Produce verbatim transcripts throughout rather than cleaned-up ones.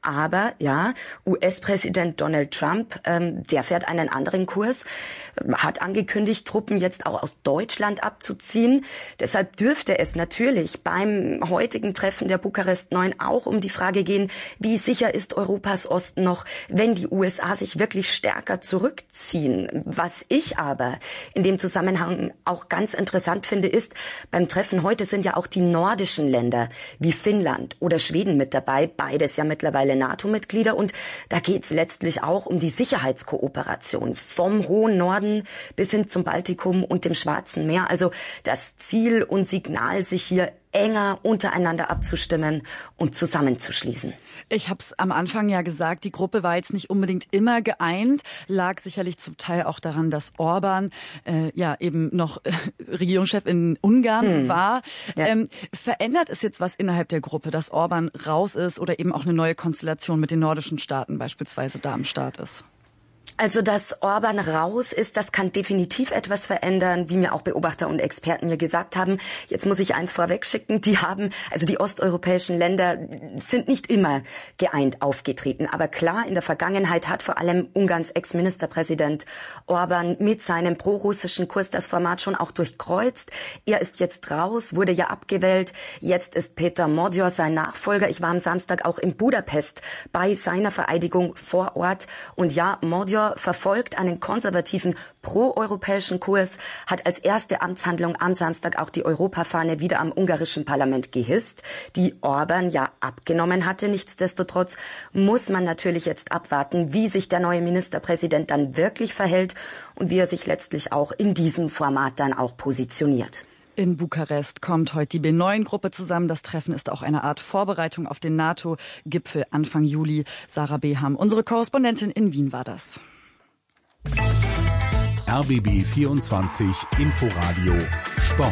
Aber ja, U S-Präsident Donald Trump, ähm, der fährt einen anderen Kurs, hat angekündigt, Truppen jetzt auch aus Deutschland abzuziehen. Deshalb dürfte es natürlich beim heutigen Treffen der Bukarest neun auch um die Frage gehen, wie sicher ist Europas Osten noch, wenn die U S A sich wirklich stärker zurückziehen. Was ich aber in dem Zusammenhang auch ganz interessant finde, ist, beim Treffen heute sind ja auch die nordischen Länder wie Finnland oder Schweden mit dabei, beides ja mittlerweile NATO-Mitglieder. Und da geht es letztlich auch um die Sicherheitskooperation vom hohen Norden bis hin zum Baltikum und dem Schwarzen Meer. Also das Ziel und Signal, sich hier enger untereinander abzustimmen und zusammenzuschließen. Ich habe es am Anfang ja gesagt, die Gruppe war jetzt nicht unbedingt immer geeint, lag sicherlich zum Teil auch daran, dass Orban äh, ja eben noch äh, Regierungschef in Ungarn hm. war. Ja. Ähm, verändert es jetzt was innerhalb der Gruppe, dass Orban raus ist oder eben auch eine neue Konstellation mit den nordischen Staaten beispielsweise da am Start ist? Also, dass Orban raus ist, das kann definitiv etwas verändern, wie mir auch Beobachter und Experten mir gesagt haben. Jetzt muss ich eins vorwegschicken, die haben, also die osteuropäischen Länder sind nicht immer geeint aufgetreten. Aber klar, in der Vergangenheit hat vor allem Ungarns Ex-Ministerpräsident Orban mit seinem prorussischen Kurs das Format schon auch durchkreuzt. Er ist jetzt raus, wurde ja abgewählt. Jetzt ist Peter Magyar sein Nachfolger. Ich war am Samstag auch in Budapest bei seiner Vereidigung vor Ort. Und ja, Magyar verfolgt einen konservativen proeuropäischen Kurs, hat als erste Amtshandlung am Samstag auch die Europafahne wieder am ungarischen Parlament gehisst, die Orban ja abgenommen hatte. Nichtsdestotrotz muss man natürlich jetzt abwarten, wie sich der neue Ministerpräsident dann wirklich verhält und wie er sich letztlich auch in diesem Format dann auch positioniert. In Bukarest kommt heute die B neun Gruppe zusammen. Das Treffen ist auch eine Art Vorbereitung auf den NATO-Gipfel Anfang Juli. Sarah Beham, unsere Korrespondentin in Wien, war das. R B B vierundzwanzig Inforadio Sport.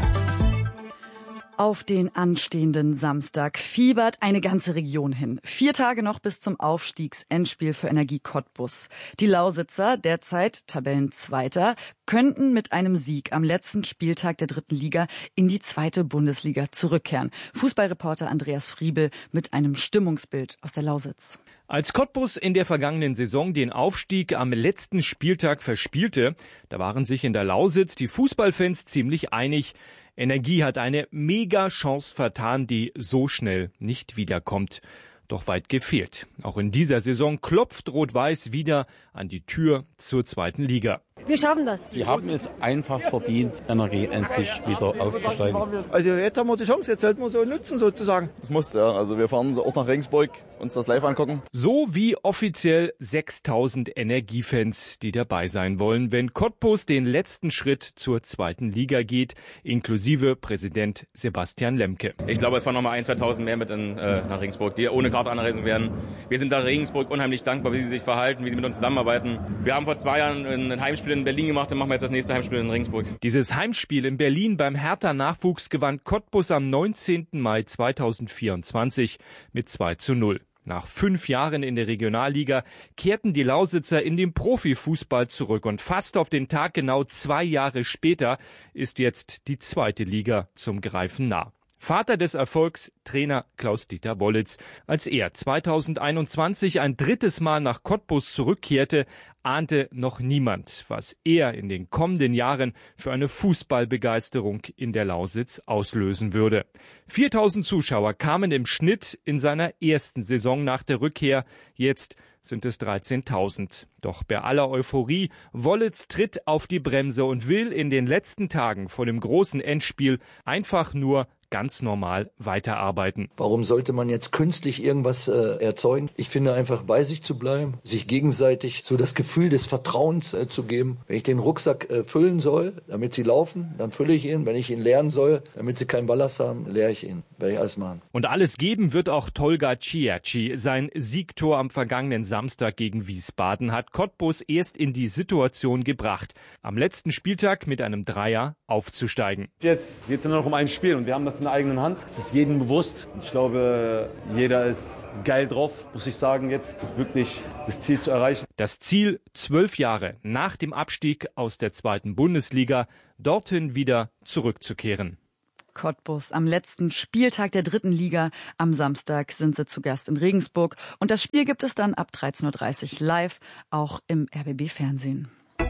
Auf den anstehenden Samstag fiebert eine ganze Region hin. Vier Tage noch bis zum Aufstiegsendspiel für Energie Cottbus. Die Lausitzer, derzeit Tabellenzweiter, könnten mit einem Sieg am letzten Spieltag der dritten Liga in die zweite Bundesliga zurückkehren. Fußballreporter Andreas Friebel mit einem Stimmungsbild aus der Lausitz. Als Cottbus in der vergangenen Saison den Aufstieg am letzten Spieltag verspielte, da waren sich in der Lausitz die Fußballfans ziemlich einig. Energie hat eine Mega-Chance vertan, die so schnell nicht wiederkommt. Doch weit gefehlt. Auch in dieser Saison klopft Rot-Weiß wieder an die Tür zur zweiten Liga. Wir schaffen das. Sie haben es einfach verdient, Energie endlich wieder aufzusteigen. Also jetzt haben wir die Chance, jetzt sollten wir so nutzen sozusagen. Das muss, ja. Also wir fahren auch nach Regensburg, uns das live angucken. So wie offiziell sechstausend Energiefans, die dabei sein wollen, wenn Cottbus den letzten Schritt zur zweiten Liga geht, inklusive Präsident Sebastian Lemke. Ich glaube, es fahren noch mal ein, zweitausend mehr mit in, äh, nach Regensburg, die ohne Karte anreisen werden. Wir sind da Regensburg unheimlich dankbar, wie sie sich verhalten, wie sie mit uns zusammenarbeiten. Wir haben vor zwei Jahren ein Heimspiel in Berlin gemacht, dann machen wir jetzt das nächste Heimspiel in Regensburg. Dieses Heimspiel in Berlin beim Hertha-Nachwuchs gewann Cottbus am neunzehnten Mai zweitausendvierundzwanzig mit zwei zu null. Nach fünf Jahren in der Regionalliga kehrten die Lausitzer in den Profifußball zurück und fast auf den Tag genau zwei Jahre später ist jetzt die zweite Liga zum Greifen nah. Vater des Erfolgs, Trainer Klaus-Dieter Wollitz. Als er zweitausendeinundzwanzig ein drittes Mal nach Cottbus zurückkehrte, ahnte noch niemand, was er in den kommenden Jahren für eine Fußballbegeisterung in der Lausitz auslösen würde. viertausend Zuschauer kamen im Schnitt in seiner ersten Saison nach der Rückkehr. Jetzt sind es dreizehntausend. Doch bei aller Euphorie, Wollitz tritt auf die Bremse und will in den letzten Tagen vor dem großen Endspiel einfach nur ganz normal weiterarbeiten. Warum sollte man jetzt künstlich irgendwas äh, erzeugen? Ich finde einfach, bei sich zu bleiben, sich gegenseitig so das Gefühl des Vertrauens äh, zu geben. Wenn ich den Rucksack äh, füllen soll, damit sie laufen, dann fülle ich ihn. Wenn ich ihn leeren soll, damit sie keinen Ballast haben, leere ich ihn. Werde ich alles machen. Und alles geben wird auch Tolga Cierci. Sein Siegtor am vergangenen Samstag gegen Wiesbaden hat Cottbus erst in die Situation gebracht, am letzten Spieltag mit einem Dreier aufzusteigen. Jetzt geht es nur noch um ein Spiel und wir haben das in der eigenen Hand. Es ist jedem bewusst. Ich glaube, jeder ist geil drauf, muss ich sagen, jetzt wirklich das Ziel zu erreichen. Das Ziel, zwölf Jahre nach dem Abstieg aus der zweiten Bundesliga, dorthin wieder zurückzukehren. Cottbus am letzten Spieltag der dritten Liga. Am Samstag sind sie zu Gast in Regensburg. Und das Spiel gibt es dann ab dreizehn Uhr dreißig live, auch im R B B-Fernsehen.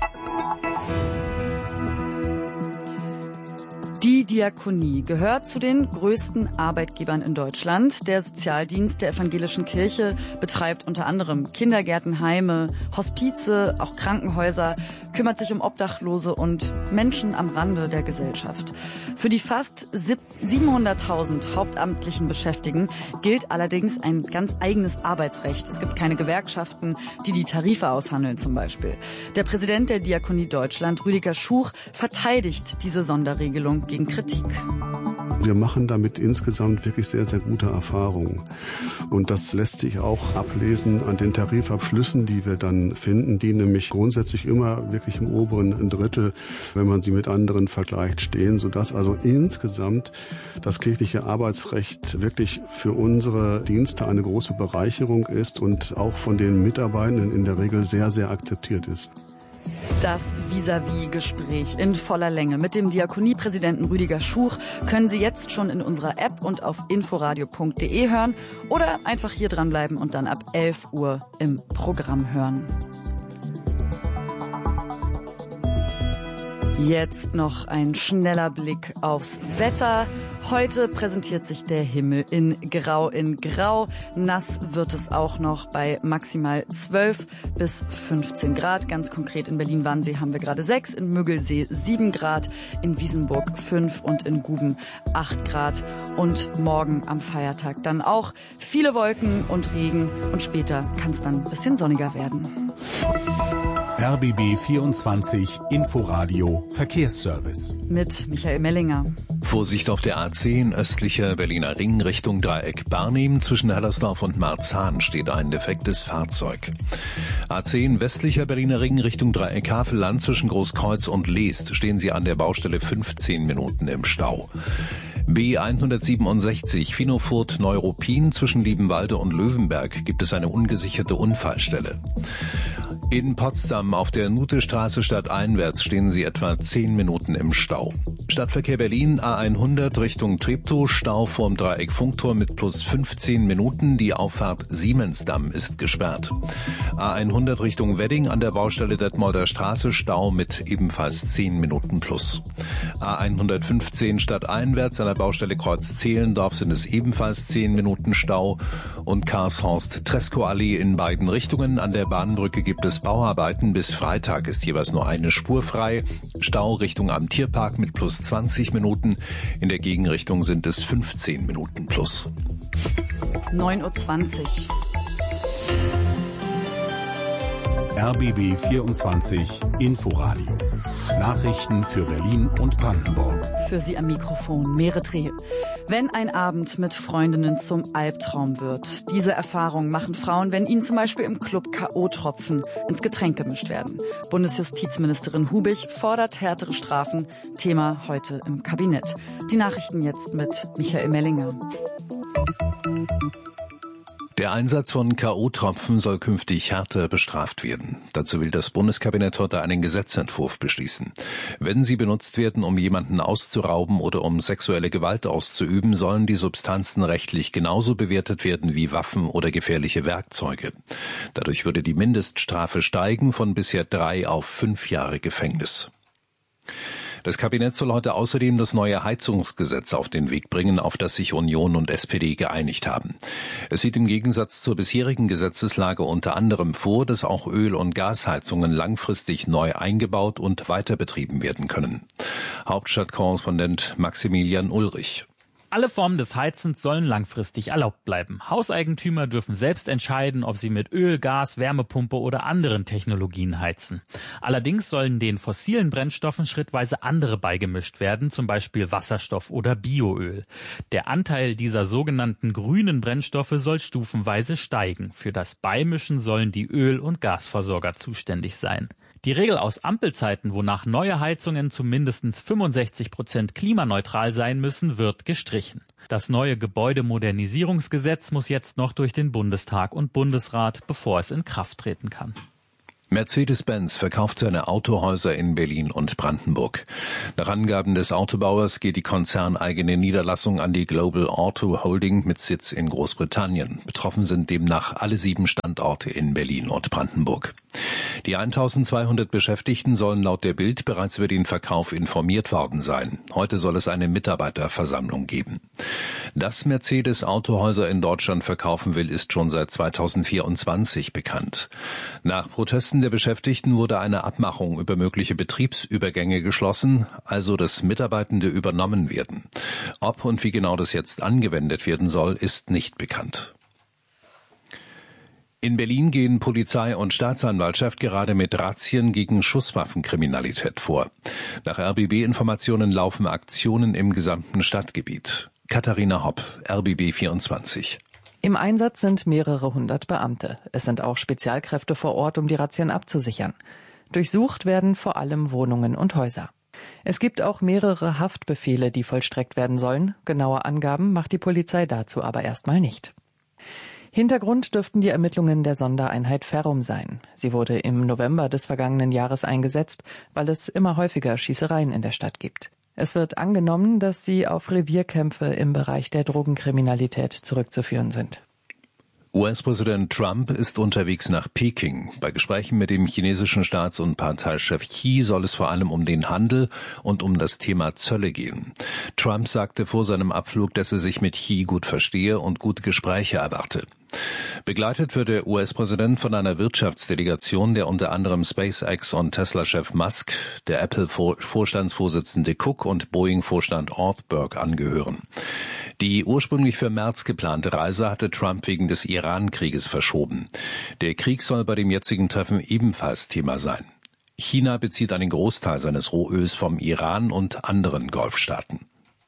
Die Diakonie gehört zu den größten Arbeitgebern in Deutschland. Der Sozialdienst der evangelischen Kirche betreibt unter anderem Kindergärten, Heime, Hospize, auch Krankenhäuser, kümmert sich um Obdachlose und Menschen am Rande der Gesellschaft. Für die fast siebenhunderttausend hauptamtlichen Beschäftigten gilt allerdings ein ganz eigenes Arbeitsrecht. Es gibt keine Gewerkschaften, die die Tarife aushandeln zum Beispiel. Der Präsident der Diakonie Deutschland, Rüdiger Schuch, verteidigt diese Sonderregelung gegen Kritik. Wir machen damit insgesamt wirklich sehr, sehr gute Erfahrungen. Und das lässt sich auch ablesen an den Tarifabschlüssen, die wir dann finden, die nämlich grundsätzlich immer wirklich im oberen Drittel, wenn man sie mit anderen vergleicht, stehen, sodass also insgesamt das kirchliche Arbeitsrecht wirklich für unsere Dienste eine große Bereicherung ist und auch von den Mitarbeitenden in der Regel sehr, sehr akzeptiert ist. Das Vis-à-vis-Gespräch in voller Länge mit dem Diakoniepräsidenten Rüdiger Schuch können Sie jetzt schon in unserer App und auf inforadio punkt de hören oder einfach hier dranbleiben und dann ab elf Uhr im Programm hören. Jetzt noch ein schneller Blick aufs Wetter. Heute präsentiert sich der Himmel in Grau in Grau. Nass wird es auch noch bei maximal zwölf bis fünfzehn Grad. Ganz konkret in Berlin-Wannsee haben wir gerade sechs, in Müggelsee sieben Grad, in Wiesenburg fünf und in Guben acht Grad. Und morgen am Feiertag dann auch viele Wolken und Regen und später kann es dann ein bisschen sonniger werden. R B B vierundzwanzig Inforadio Verkehrsservice. Mit Michael Mellinger. Vorsicht auf der A zehn östlicher Berliner Ring Richtung Dreieck Barnim. Zwischen Hellersdorf und Marzahn steht ein defektes Fahrzeug. A zehn westlicher Berliner Ring Richtung Dreieck Havelland. Zwischen Großkreuz und Leest stehen Sie an der Baustelle fünfzehn Minuten im Stau. B hundertsiebenundsechzig Finofurt-Neuruppin zwischen Liebenwalde und Löwenberg gibt es eine ungesicherte Unfallstelle. In Potsdam auf der Nutestraße stadteinwärts stehen Sie etwa zehn Minuten im Stau. Stadtverkehr Berlin A hundert Richtung Treptow, Stau vorm Dreieck Funkturm mit plus fünfzehn Minuten. Die Auffahrt Siemensdamm ist gesperrt. A hundert Richtung Wedding an der Baustelle Detmolder Straße, Stau mit ebenfalls zehn Minuten plus. A hundertfünfzehn stadteinwärts an der Baustelle Kreuz Zehlendorf sind es ebenfalls zehn Minuten Stau. Und Karlshorst-Treskow-Allee in beiden Richtungen. An der Bahnbrücke gibt es Bauarbeiten. Bis Freitag ist jeweils nur eine Spur frei. Stau Richtung am Tierpark mit plus zwanzig Minuten. In der Gegenrichtung sind es fünfzehn Minuten plus. neun Uhr zwanzig. R B B vierundzwanzig Inforadio. Nachrichten für Berlin und Brandenburg. Für Sie am Mikrofon Merit Reh. Wenn ein Abend mit Freundinnen zum Albtraum wird. Diese Erfahrung machen Frauen, wenn ihnen zum Beispiel im Club K O-Tropfen ins Getränk gemischt werden. Bundesjustizministerin Hubig fordert härtere Strafen. Thema heute im Kabinett. Die Nachrichten jetzt mit Michael Mellinger. Der Einsatz von K O-Tropfen soll künftig härter bestraft werden. Dazu will das Bundeskabinett heute einen Gesetzentwurf beschließen. Wenn sie benutzt werden, um jemanden auszurauben oder um sexuelle Gewalt auszuüben, sollen die Substanzen rechtlich genauso bewertet werden wie Waffen oder gefährliche Werkzeuge. Dadurch würde die Mindeststrafe steigen von bisher drei auf fünf Jahre Gefängnis. Das Kabinett soll heute außerdem das neue Heizungsgesetz auf den Weg bringen, auf das sich Union und S P D geeinigt haben. Es sieht im Gegensatz zur bisherigen Gesetzeslage unter anderem vor, dass auch Öl- und Gasheizungen langfristig neu eingebaut und weiterbetrieben werden können. Hauptstadtkorrespondent Maximilian Ulrich. Alle Formen des Heizens sollen langfristig erlaubt bleiben. Hauseigentümer dürfen selbst entscheiden, ob sie mit Öl, Gas, Wärmepumpe oder anderen Technologien heizen. Allerdings sollen den fossilen Brennstoffen schrittweise andere beigemischt werden, zum Beispiel Wasserstoff oder Bioöl. Der Anteil dieser sogenannten grünen Brennstoffe soll stufenweise steigen. Für das Beimischen sollen die Öl- und Gasversorger zuständig sein. Die Regel aus Ampelzeiten, wonach neue Heizungen zu mindestens fünfundsechzig Prozent klimaneutral sein müssen, wird gestrichen. Das neue Gebäudemodernisierungsgesetz muss jetzt noch durch den Bundestag und Bundesrat, bevor es in Kraft treten kann. Mercedes-Benz verkauft seine Autohäuser in Berlin und Brandenburg. Nach Angaben des Autobauers geht die konzerneigene Niederlassung an die Global Auto Holding mit Sitz in Großbritannien. Betroffen sind demnach alle sieben Standorte in Berlin und Brandenburg. Die eintausendzweihundert Beschäftigten sollen laut der Bild bereits über den Verkauf informiert worden sein. Heute soll es eine Mitarbeiterversammlung geben. Dass Mercedes Autohäuser in Deutschland verkaufen will, ist schon seit zweitausendvierundzwanzig bekannt. Nach Protesten der Beschäftigten wurde eine Abmachung über mögliche Betriebsübergänge geschlossen, also dass Mitarbeitende übernommen werden. Ob und wie genau das jetzt angewendet werden soll, ist nicht bekannt. In Berlin gehen Polizei und Staatsanwaltschaft gerade mit Razzien gegen Schusswaffenkriminalität vor. Nach R B B-Informationen laufen Aktionen im gesamten Stadtgebiet. Katharina Hopp, R B B vierundzwanzig. Im Einsatz sind mehrere hundert Beamte. Es sind auch Spezialkräfte vor Ort, um die Razzien abzusichern. Durchsucht werden vor allem Wohnungen und Häuser. Es gibt auch mehrere Haftbefehle, die vollstreckt werden sollen. Genaue Angaben macht die Polizei dazu aber erstmal nicht. Hintergrund dürften die Ermittlungen der Sondereinheit Ferrum sein. Sie wurde im November des vergangenen Jahres eingesetzt, weil es immer häufiger Schießereien in der Stadt gibt. Es wird angenommen, dass sie auf Revierkämpfe im Bereich der Drogenkriminalität zurückzuführen sind. U S-Präsident Trump ist unterwegs nach Peking. Bei Gesprächen mit dem chinesischen Staats- und Parteichef Xi soll es vor allem um den Handel und um das Thema Zölle gehen. Trump sagte vor seinem Abflug, dass er sich mit Xi gut verstehe und gute Gespräche erwarte. Begleitet wird der U S-Präsident von einer Wirtschaftsdelegation, der unter anderem SpaceX und Tesla-Chef Musk, der Apple-Vorstandsvorsitzende Cook und Boeing-Vorstand Orthberg angehören. Die ursprünglich für März geplante Reise hatte Trump wegen des Iran-Krieges verschoben. Der Krieg soll bei dem jetzigen Treffen ebenfalls Thema sein. China bezieht einen Großteil seines Rohöls vom Iran und anderen Golfstaaten.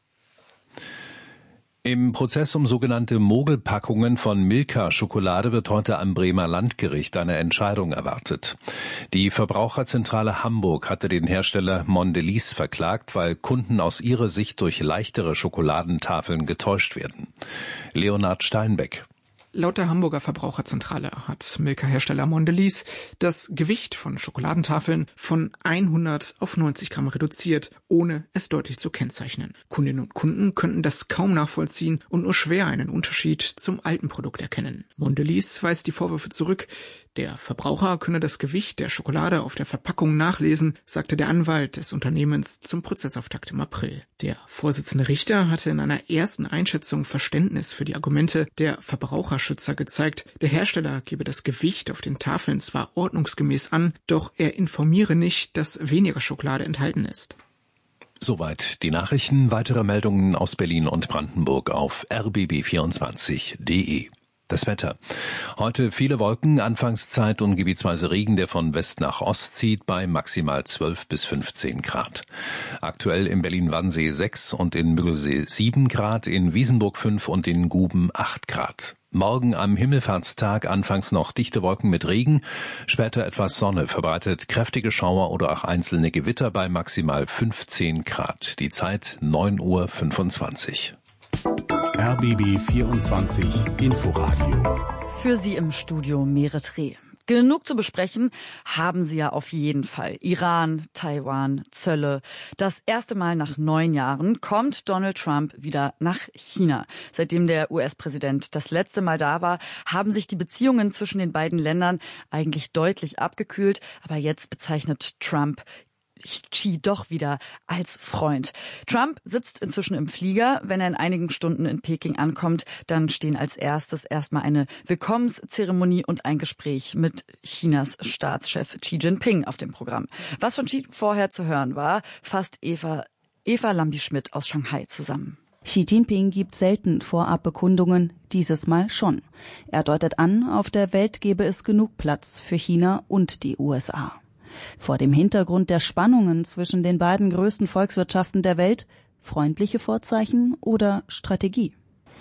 Im Prozess um sogenannte Mogelpackungen von Milka-Schokolade wird heute am Bremer Landgericht eine Entscheidung erwartet. Die Verbraucherzentrale Hamburg hatte den Hersteller Mondelez verklagt, weil Kunden aus ihrer Sicht durch leichtere Schokoladentafeln getäuscht werden. Leonhard Steinbeck. Laut der Hamburger Verbraucherzentrale hat Milka-Hersteller Mondelez das Gewicht von Schokoladentafeln von hundert auf neunzig Gramm reduziert, ohne es deutlich zu kennzeichnen. Kundinnen und Kunden könnten das kaum nachvollziehen und nur schwer einen Unterschied zum alten Produkt erkennen. Mondelez weist die Vorwürfe zurück. Der Verbraucher könne das Gewicht der Schokolade auf der Verpackung nachlesen, sagte der Anwalt des Unternehmens zum Prozessauftakt im April. Der Vorsitzende Richter hatte in einer ersten Einschätzung Verständnis für die Argumente der Verbraucherschützer gezeigt. Der Hersteller gebe das Gewicht auf den Tafeln zwar ordnungsgemäß an, doch er informiere nicht, dass weniger Schokolade enthalten ist. Soweit die Nachrichten. Weitere Meldungen aus Berlin und Brandenburg auf r b b vierundzwanzig punkt d e. Das Wetter. Heute viele Wolken, Anfangszeit und gebietsweise Regen, der von West nach Ost zieht, bei maximal zwölf bis fünfzehn Grad. Aktuell in Berlin-Wannsee sechs und in Müggelsee sieben Grad, in Wiesenburg fünf und in Guben acht Grad. Morgen am Himmelfahrtstag anfangs noch dichte Wolken mit Regen, später etwas Sonne, verbreitet kräftige Schauer oder auch einzelne Gewitter bei maximal fünfzehn Grad. Die Zeit neun Uhr fünfundzwanzig. R B B vierundzwanzig Inforadio. Für Sie im Studio Merit Reh. Genug zu besprechen haben Sie ja auf jeden Fall. Iran, Taiwan, Zölle. Das erste Mal nach neun Jahren kommt Donald Trump wieder nach China. Seitdem der U S-Präsident das letzte Mal da war, haben sich die Beziehungen zwischen den beiden Ländern eigentlich deutlich abgekühlt. Aber jetzt bezeichnet Trump Xi doch wieder als Freund. Trump sitzt inzwischen im Flieger. Wenn er in einigen Stunden in Peking ankommt, dann stehen als erstes erstmal eine Willkommenszeremonie und ein Gespräch mit Chinas Staatschef Xi Jinping auf dem Programm. Was von Xi vorher zu hören war, fasst Eva, Eva Lambi-Schmidt aus Shanghai zusammen. Xi Jinping gibt selten Vorabbekundungen, dieses Mal schon. Er deutet an, auf der Welt gebe es genug Platz für China und die U S A. Vor dem Hintergrund der Spannungen zwischen den beiden größten Volkswirtschaften der Welt, freundliche Vorzeichen oder Strategie?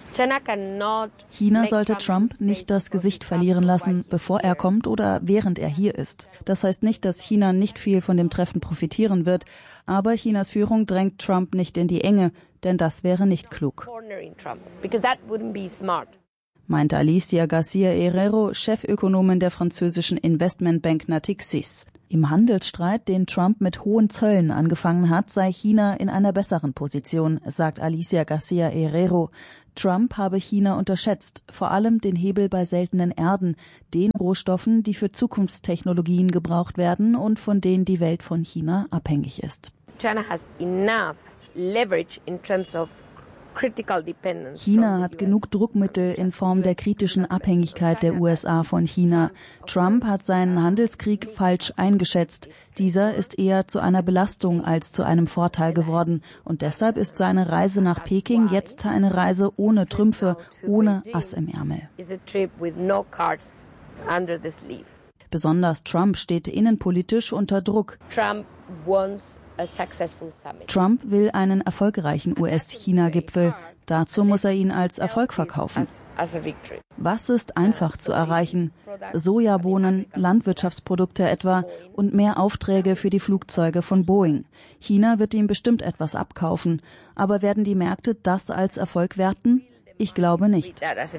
China sollte Trump nicht das Gesicht verlieren lassen, bevor er kommt oder während er hier ist. Das heißt nicht, dass China nicht viel von dem Treffen profitieren wird, aber Chinas Führung drängt Trump nicht in die Enge, denn das wäre nicht klug. meinte Alicia Garcia Herrero, Chefökonomin der französischen Investmentbank Natixis. Im Handelsstreit, den Trump mit hohen Zöllen angefangen hat, sei China in einer besseren Position, sagt Alicia Garcia Herrero. Trump habe China unterschätzt, vor allem den Hebel bei seltenen Erden, den Rohstoffen, die für Zukunftstechnologien gebraucht werden und von denen die Welt von China abhängig ist. China has enough leverage in terms of China hat genug Druckmittel in Form der kritischen Abhängigkeit der U S A von China. Trump hat seinen Handelskrieg falsch eingeschätzt. Dieser ist eher zu einer Belastung als zu einem Vorteil geworden. Und deshalb ist seine Reise nach Peking jetzt eine Reise ohne Trümpfe, ohne Ass im Ärmel. Besonders Trump steht innenpolitisch unter Druck. Trump wants a successful summit. Trump will einen erfolgreichen U S-China-Gipfel. Dazu muss er ihn als Erfolg verkaufen. Was ist einfach zu erreichen? Sojabohnen, Landwirtschaftsprodukte etwa und mehr Aufträge für die Flugzeuge von Boeing. China wird ihm bestimmt etwas abkaufen. Aber werden die Märkte das als Erfolg werten? Ich glaube nicht.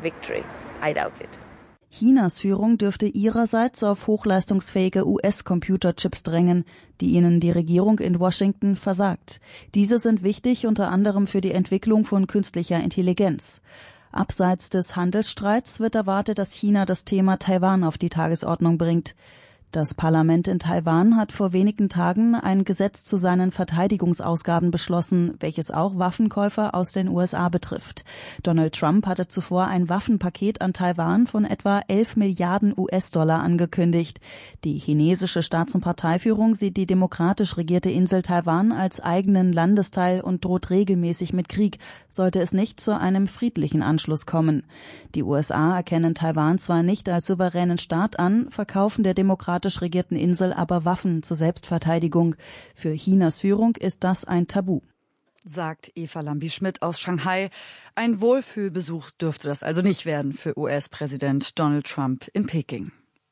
Chinas Führung dürfte ihrerseits auf hochleistungsfähige U S-Computerchips drängen, die ihnen die Regierung in Washington versagt. Diese sind wichtig unter anderem für die Entwicklung von künstlicher Intelligenz. Abseits des Handelsstreits wird erwartet, dass China das Thema Taiwan auf die Tagesordnung bringt. Das Parlament in Taiwan hat vor wenigen Tagen ein Gesetz zu seinen Verteidigungsausgaben beschlossen, welches auch Waffenkäufer aus den U S A betrifft. Donald Trump hatte zuvor ein Waffenpaket an Taiwan von etwa elf Milliarden U S-Dollar angekündigt. Die chinesische Staats- und Parteiführung sieht die demokratisch regierte Insel Taiwan als eigenen Landesteil und droht regelmäßig mit Krieg, sollte es nicht zu einem friedlichen Anschluss kommen. Die U S A erkennen Taiwan zwar nicht als souveränen Staat an, verkaufen der demokratischen regierten Insel aber Waffen zur Selbstverteidigung. Für Chinas Führung ist das ein Tabu. Sagt Eva Lambi-Schmidt aus Shanghai. Ein Wohlfühlbesuch dürfte das also nicht werden für U S-Präsident Donald Trump in Peking.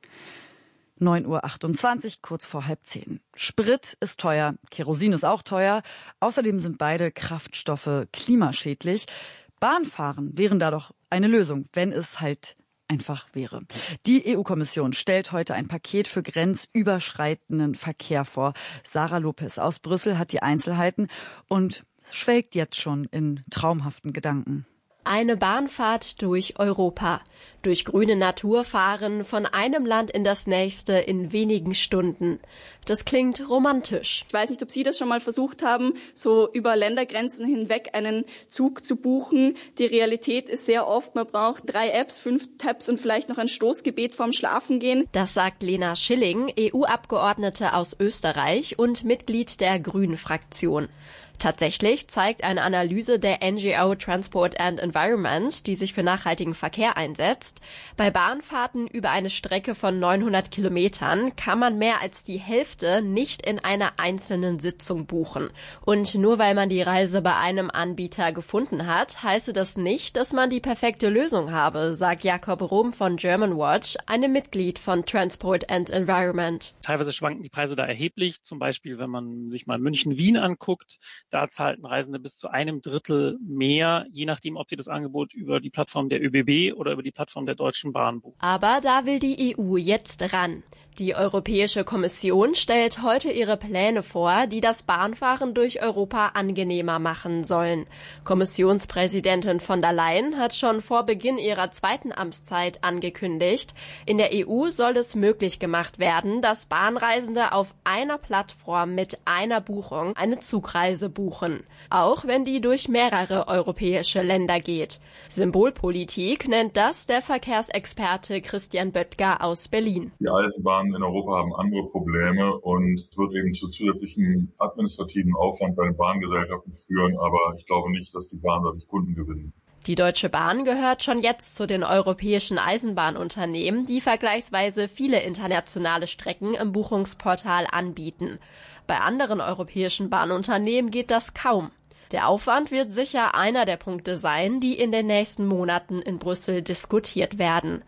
neun Uhr achtundzwanzig, kurz vor halb zehn. Sprit ist teuer, Kerosin ist auch teuer. Außerdem sind beide Kraftstoffe klimaschädlich. Bahnfahren wären da doch eine Lösung, wenn es halt einfach wäre. Die E U-Kommission stellt heute ein Paket für grenzüberschreitenden Verkehr vor. Sarah Lopez aus Brüssel hat die Einzelheiten und schwelgt jetzt schon in traumhaften Gedanken. Eine Bahnfahrt durch Europa. Durch grüne Natur fahren, von einem Land in das nächste in wenigen Stunden. Das klingt romantisch. Ich weiß nicht, ob Sie das schon mal versucht haben, so über Ländergrenzen hinweg einen Zug zu buchen. Die Realität ist sehr oft, man braucht drei Apps, fünf Tabs und vielleicht noch ein Stoßgebet vorm Schlafengehen. Das sagt Lena Schilling, E U-Abgeordnete aus Österreich und Mitglied der Grünen-Fraktion. Tatsächlich zeigt eine Analyse der N G O Transport and Environment, die sich für nachhaltigen Verkehr einsetzt, bei Bahnfahrten über eine Strecke von neunhundert Kilometern kann man mehr als die Hälfte nicht in einer einzelnen Sitzung buchen. Und nur weil man die Reise bei einem Anbieter gefunden hat, heiße das nicht, dass man die perfekte Lösung habe, sagt Jakob Rom von Germanwatch, einem Mitglied von Transport and Environment. Teilweise schwanken die Preise da erheblich, zum Beispiel wenn man sich mal München-Wien anguckt. Da zahlten Reisende bis zu einem Drittel mehr, je nachdem, ob sie das Angebot über die Plattform der Ö B B oder über die Plattform der Deutschen Bahn buchen. Aber da will die E U jetzt ran. Die Europäische Kommission stellt heute ihre Pläne vor, die das Bahnfahren durch Europa angenehmer machen sollen. Kommissionspräsidentin von der Leyen hat schon vor Beginn ihrer zweiten Amtszeit angekündigt, in der E U soll es möglich gemacht werden, dass Bahnreisende auf einer Plattform mit einer Buchung eine Zugreise buchen, auch wenn die durch mehrere europäische Länder geht. Symbolpolitik nennt das der Verkehrsexperte Christian Böttger aus Berlin. Die Eisenbahn in Europa haben andere Probleme und es wird eben zu zusätzlichen administrativen Aufwand bei den Bahngesellschaften führen, aber ich glaube nicht, dass die Bahn dadurch Kunden gewinnen. Die Deutsche Bahn gehört schon jetzt zu den europäischen Eisenbahnunternehmen, die vergleichsweise viele internationale Strecken im Buchungsportal anbieten. Bei anderen europäischen Bahnunternehmen geht das kaum. Der Aufwand wird sicher einer der Punkte sein, die in den nächsten Monaten in Brüssel diskutiert werden.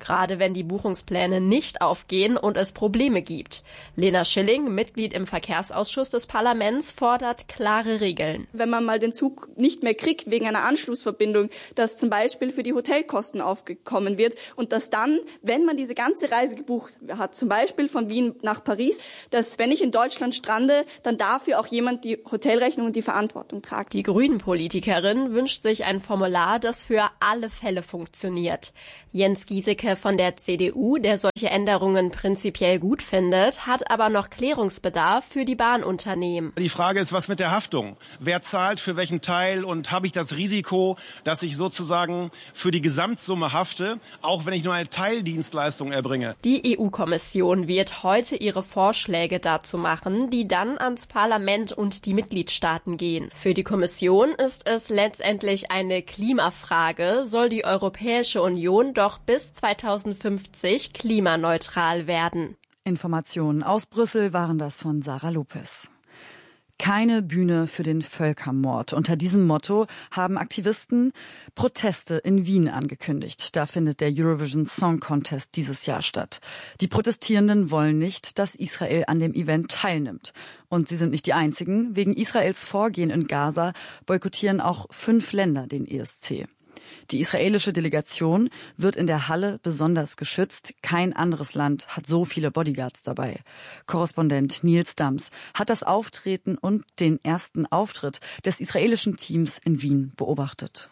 gerade wenn die Buchungspläne nicht aufgehen und es Probleme gibt. Lena Schilling, Mitglied im Verkehrsausschuss des Parlaments, fordert klare Regeln. Wenn man mal den Zug nicht mehr kriegt wegen einer Anschlussverbindung, dass zum Beispiel für die Hotelkosten aufgekommen wird und dass dann, wenn man diese ganze Reise gebucht hat, zum Beispiel von Wien nach Paris, dass wenn ich in Deutschland strande, dann dafür auch jemand die Hotelrechnung und die Verantwortung tragt. Die Grünen-Politikerin wünscht sich ein Formular, das für alle Fälle funktioniert. Jens Giesecke von der C D U, der solche Änderungen prinzipiell gut findet, hat aber noch Klärungsbedarf für die Bahnunternehmen. Die Frage ist, was mit der Haftung? Wer zahlt für welchen Teil und habe ich das Risiko, dass ich sozusagen für die Gesamtsumme hafte, auch wenn ich nur eine Teildienstleistung erbringe? Die E U-Kommission wird heute ihre Vorschläge dazu machen, die dann ans Parlament und die Mitgliedstaaten gehen. Für die Kommission ist es letztendlich eine Klimafrage, soll die Europäische Union doch bis zweitausendfünfzig klimaneutral werden. Informationen aus Brüssel waren das von Sarah Lopez. Keine Bühne für den Völkermord. Unter diesem Motto haben Aktivisten Proteste in Wien angekündigt. Da findet der Eurovision Song Contest dieses Jahr statt. Die Protestierenden wollen nicht, dass Israel an dem Event teilnimmt. Und sie sind nicht die einzigen. Wegen Israels Vorgehen in Gaza boykottieren auch fünf Länder den E S C. Die israelische Delegation wird in der Halle besonders geschützt. Kein anderes Land hat so viele Bodyguards dabei. Korrespondent Nils Dams hat das Auftreten und den ersten Auftritt des israelischen Teams in Wien beobachtet.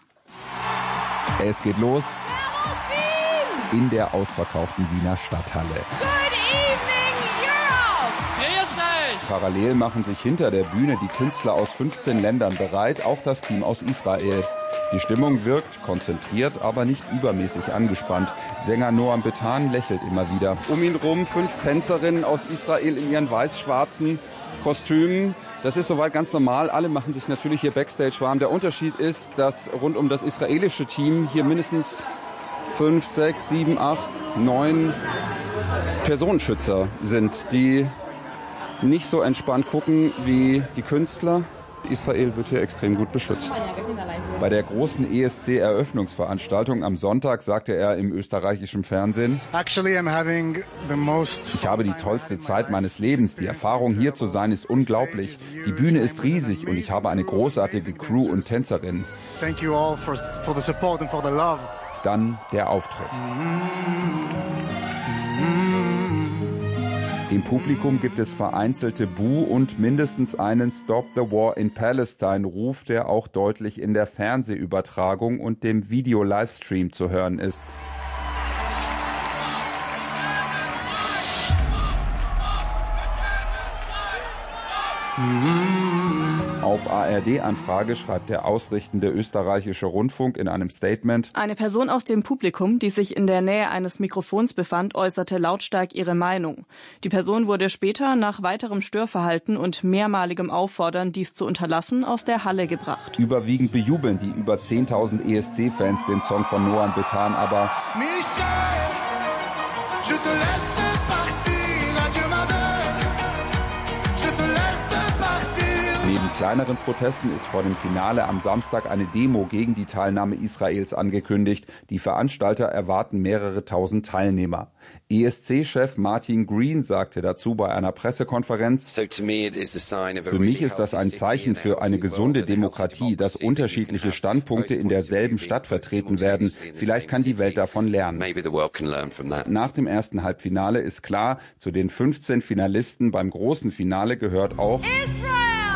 Es geht los in der ausverkauften Wiener Stadthalle. Good evening, Europe! Grüß euch! Parallel machen sich hinter der Bühne die Künstler aus fünfzehn Ländern bereit, auch das Team aus Israel. Die Stimmung wirkt konzentriert, aber nicht übermäßig angespannt. Sänger Noam Betan lächelt immer wieder. Um ihn rum fünf Tänzerinnen aus Israel in ihren weiß-schwarzen Kostümen. Das ist soweit ganz normal. Alle machen sich natürlich hier Backstage warm. Der Unterschied ist, dass rund um das israelische Team hier mindestens fünf, sechs, sieben, acht, neun Personenschützer sind, die nicht so entspannt gucken wie die Künstler. Israel wird hier extrem gut beschützt. Bei der großen E S C-Eröffnungsveranstaltung am Sonntag sagte er im österreichischen Fernsehen: Ich habe die tollste Zeit meines Lebens. Die Erfahrung, hier zu sein, ist unglaublich. Die Bühne ist riesig und ich habe eine großartige Crew und Tänzerinnen. Dann der Auftritt. Im Publikum gibt es vereinzelte Buh- und mindestens einen Stop the War in Palestine-Ruf, der auch deutlich in der Fernsehübertragung und dem Video-Livestream zu hören ist. Auf A R D-Anfrage schreibt der ausrichtende österreichische Rundfunk in einem Statement: Eine Person aus dem Publikum, die sich in der Nähe eines Mikrofons befand, äußerte lautstark ihre Meinung. Die Person wurde später nach weiterem Störverhalten und mehrmaligem Auffordern, dies zu unterlassen, aus der Halle gebracht. Überwiegend bejubeln die über zehntausend E S C-Fans den Song von Noam Betan, aber Michel, je te laisse partir, adieu ma belle, je te laisse partir. neben kleineren Protesten ist vor dem Finale am Samstag eine Demo gegen die Teilnahme Israels angekündigt. Die Veranstalter erwarten mehrere tausend Teilnehmer. E S C-Chef Martin Green sagte dazu bei einer Pressekonferenz: Für mich ist das ein Zeichen für eine gesunde Demokratie, dass unterschiedliche Standpunkte in derselben Stadt vertreten werden. Vielleicht kann die Welt davon lernen. Nach dem ersten Halbfinale ist klar, zu den fünfzehn Finalisten beim großen Finale gehört auch Israel!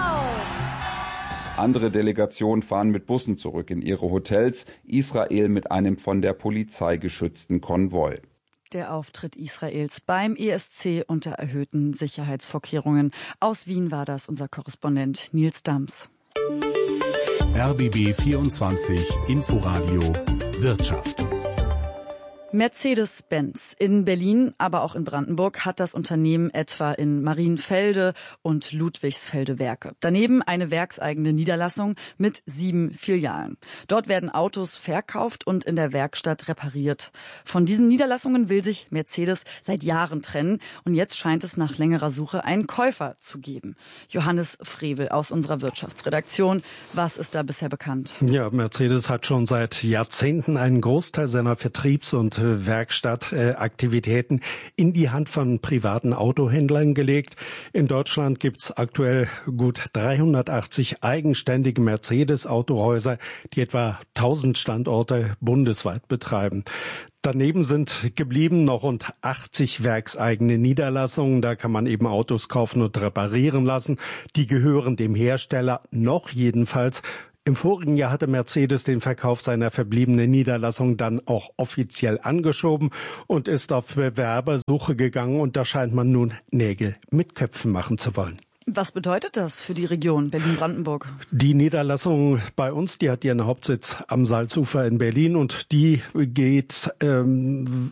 Andere Delegationen fahren mit Bussen zurück in ihre Hotels, Israel mit einem von der Polizei geschützten Konvoi. Der Auftritt Israels beim E S C unter erhöhten Sicherheitsvorkehrungen. Aus Wien war das unser Korrespondent Nils Dams. R B B vierundzwanzig Inforadio Wirtschaft. Mercedes-Benz in Berlin, aber auch in Brandenburg hat das Unternehmen etwa in Marienfelde und Ludwigsfelde Werke. Daneben eine werkseigene Niederlassung mit sieben Filialen. Dort werden Autos verkauft und in der Werkstatt repariert. Von diesen Niederlassungen will sich Mercedes seit Jahren trennen und jetzt scheint es nach längerer Suche einen Käufer zu geben. Johannes Frevel aus unserer Wirtschaftsredaktion. Was ist da bisher bekannt? Ja, Mercedes hat schon seit Jahrzehnten einen Großteil seiner Vertriebs- und Werkstattaktivitäten in die Hand von privaten Autohändlern gelegt. In Deutschland gibt's aktuell gut dreihundertachtzig eigenständige Mercedes-Autohäuser, die etwa tausend Standorte bundesweit betreiben. Daneben sind geblieben noch rund achtzig werkseigene Niederlassungen. Da kann man eben Autos kaufen und reparieren lassen. Die gehören dem Hersteller, noch jedenfalls. Im vorigen Jahr hatte Mercedes den Verkauf seiner verbliebenen Niederlassung dann auch offiziell angeschoben und ist auf Bewerbersuche gegangen. Und da scheint man nun Nägel mit Köpfen machen zu wollen. Was bedeutet das für die Region Berlin-Brandenburg? Die Niederlassung bei uns, die hat ihren Hauptsitz am Salzufer in Berlin und die geht ähm,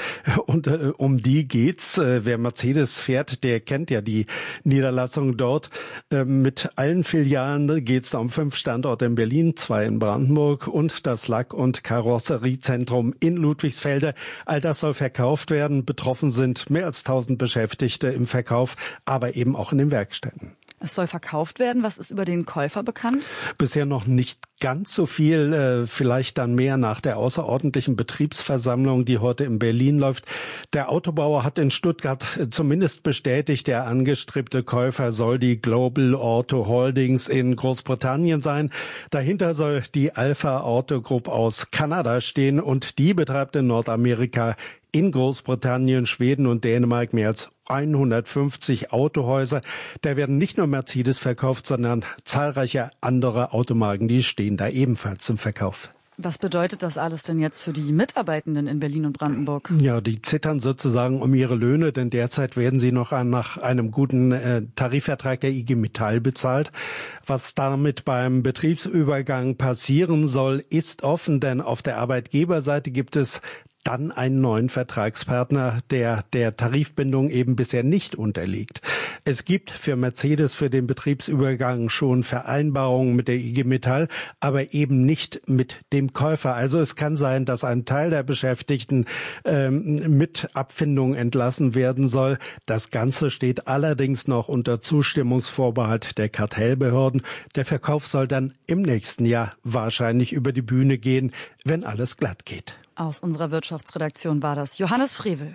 und äh, um die geht's. Äh, wer Mercedes fährt, der kennt ja die Niederlassung dort. Äh, mit allen Filialen geht's da um fünf Standorte in Berlin, zwei in Brandenburg und das Lack- und Karosseriezentrum in Ludwigsfelde. All das soll verkauft werden. Betroffen sind mehr als tausend Beschäftigte im Verkauf, aber eben auch in den Werkstätten. Es soll verkauft werden. Was ist über den Käufer bekannt? Bisher noch nicht ganz so viel, äh, vielleicht dann mehr nach der außerordentlichen Betriebsversammlung, die heute in Berlin läuft. Der Autobauer hat in Stuttgart zumindest bestätigt, der angestrebte Käufer soll die Global Auto Holdings in Großbritannien sein. Dahinter soll die Alpha Auto Group aus Kanada stehen und die betreibt in Nordamerika, in Großbritannien, Schweden und Dänemark mehr als hundertfünfzig Autohäuser. Da werden nicht nur Mercedes verkauft, sondern zahlreiche andere Automarken, die stehen da ebenfalls zum Verkauf. Was bedeutet das alles denn jetzt für die Mitarbeitenden in Berlin und Brandenburg? Ja, die zittern sozusagen um ihre Löhne, denn derzeit werden sie noch nach einem guten äh, Tarifvertrag der I G Metall bezahlt. Was damit beim Betriebsübergang passieren soll, ist offen, denn auf der Arbeitgeberseite gibt es dann einen neuen Vertragspartner, der der Tarifbindung eben bisher nicht unterliegt. Es gibt für Mercedes für den Betriebsübergang schon Vereinbarungen mit der I G Metall, aber eben nicht mit dem Käufer. Also es kann sein, dass ein Teil der Beschäftigten ähm, mit Abfindung entlassen werden soll. Das Ganze steht allerdings noch unter Zustimmungsvorbehalt der Kartellbehörden. Der Verkauf soll dann im nächsten Jahr wahrscheinlich über die Bühne gehen, wenn alles glatt geht. Aus unserer Wirtschaftsredaktion war das Johannes Frevel.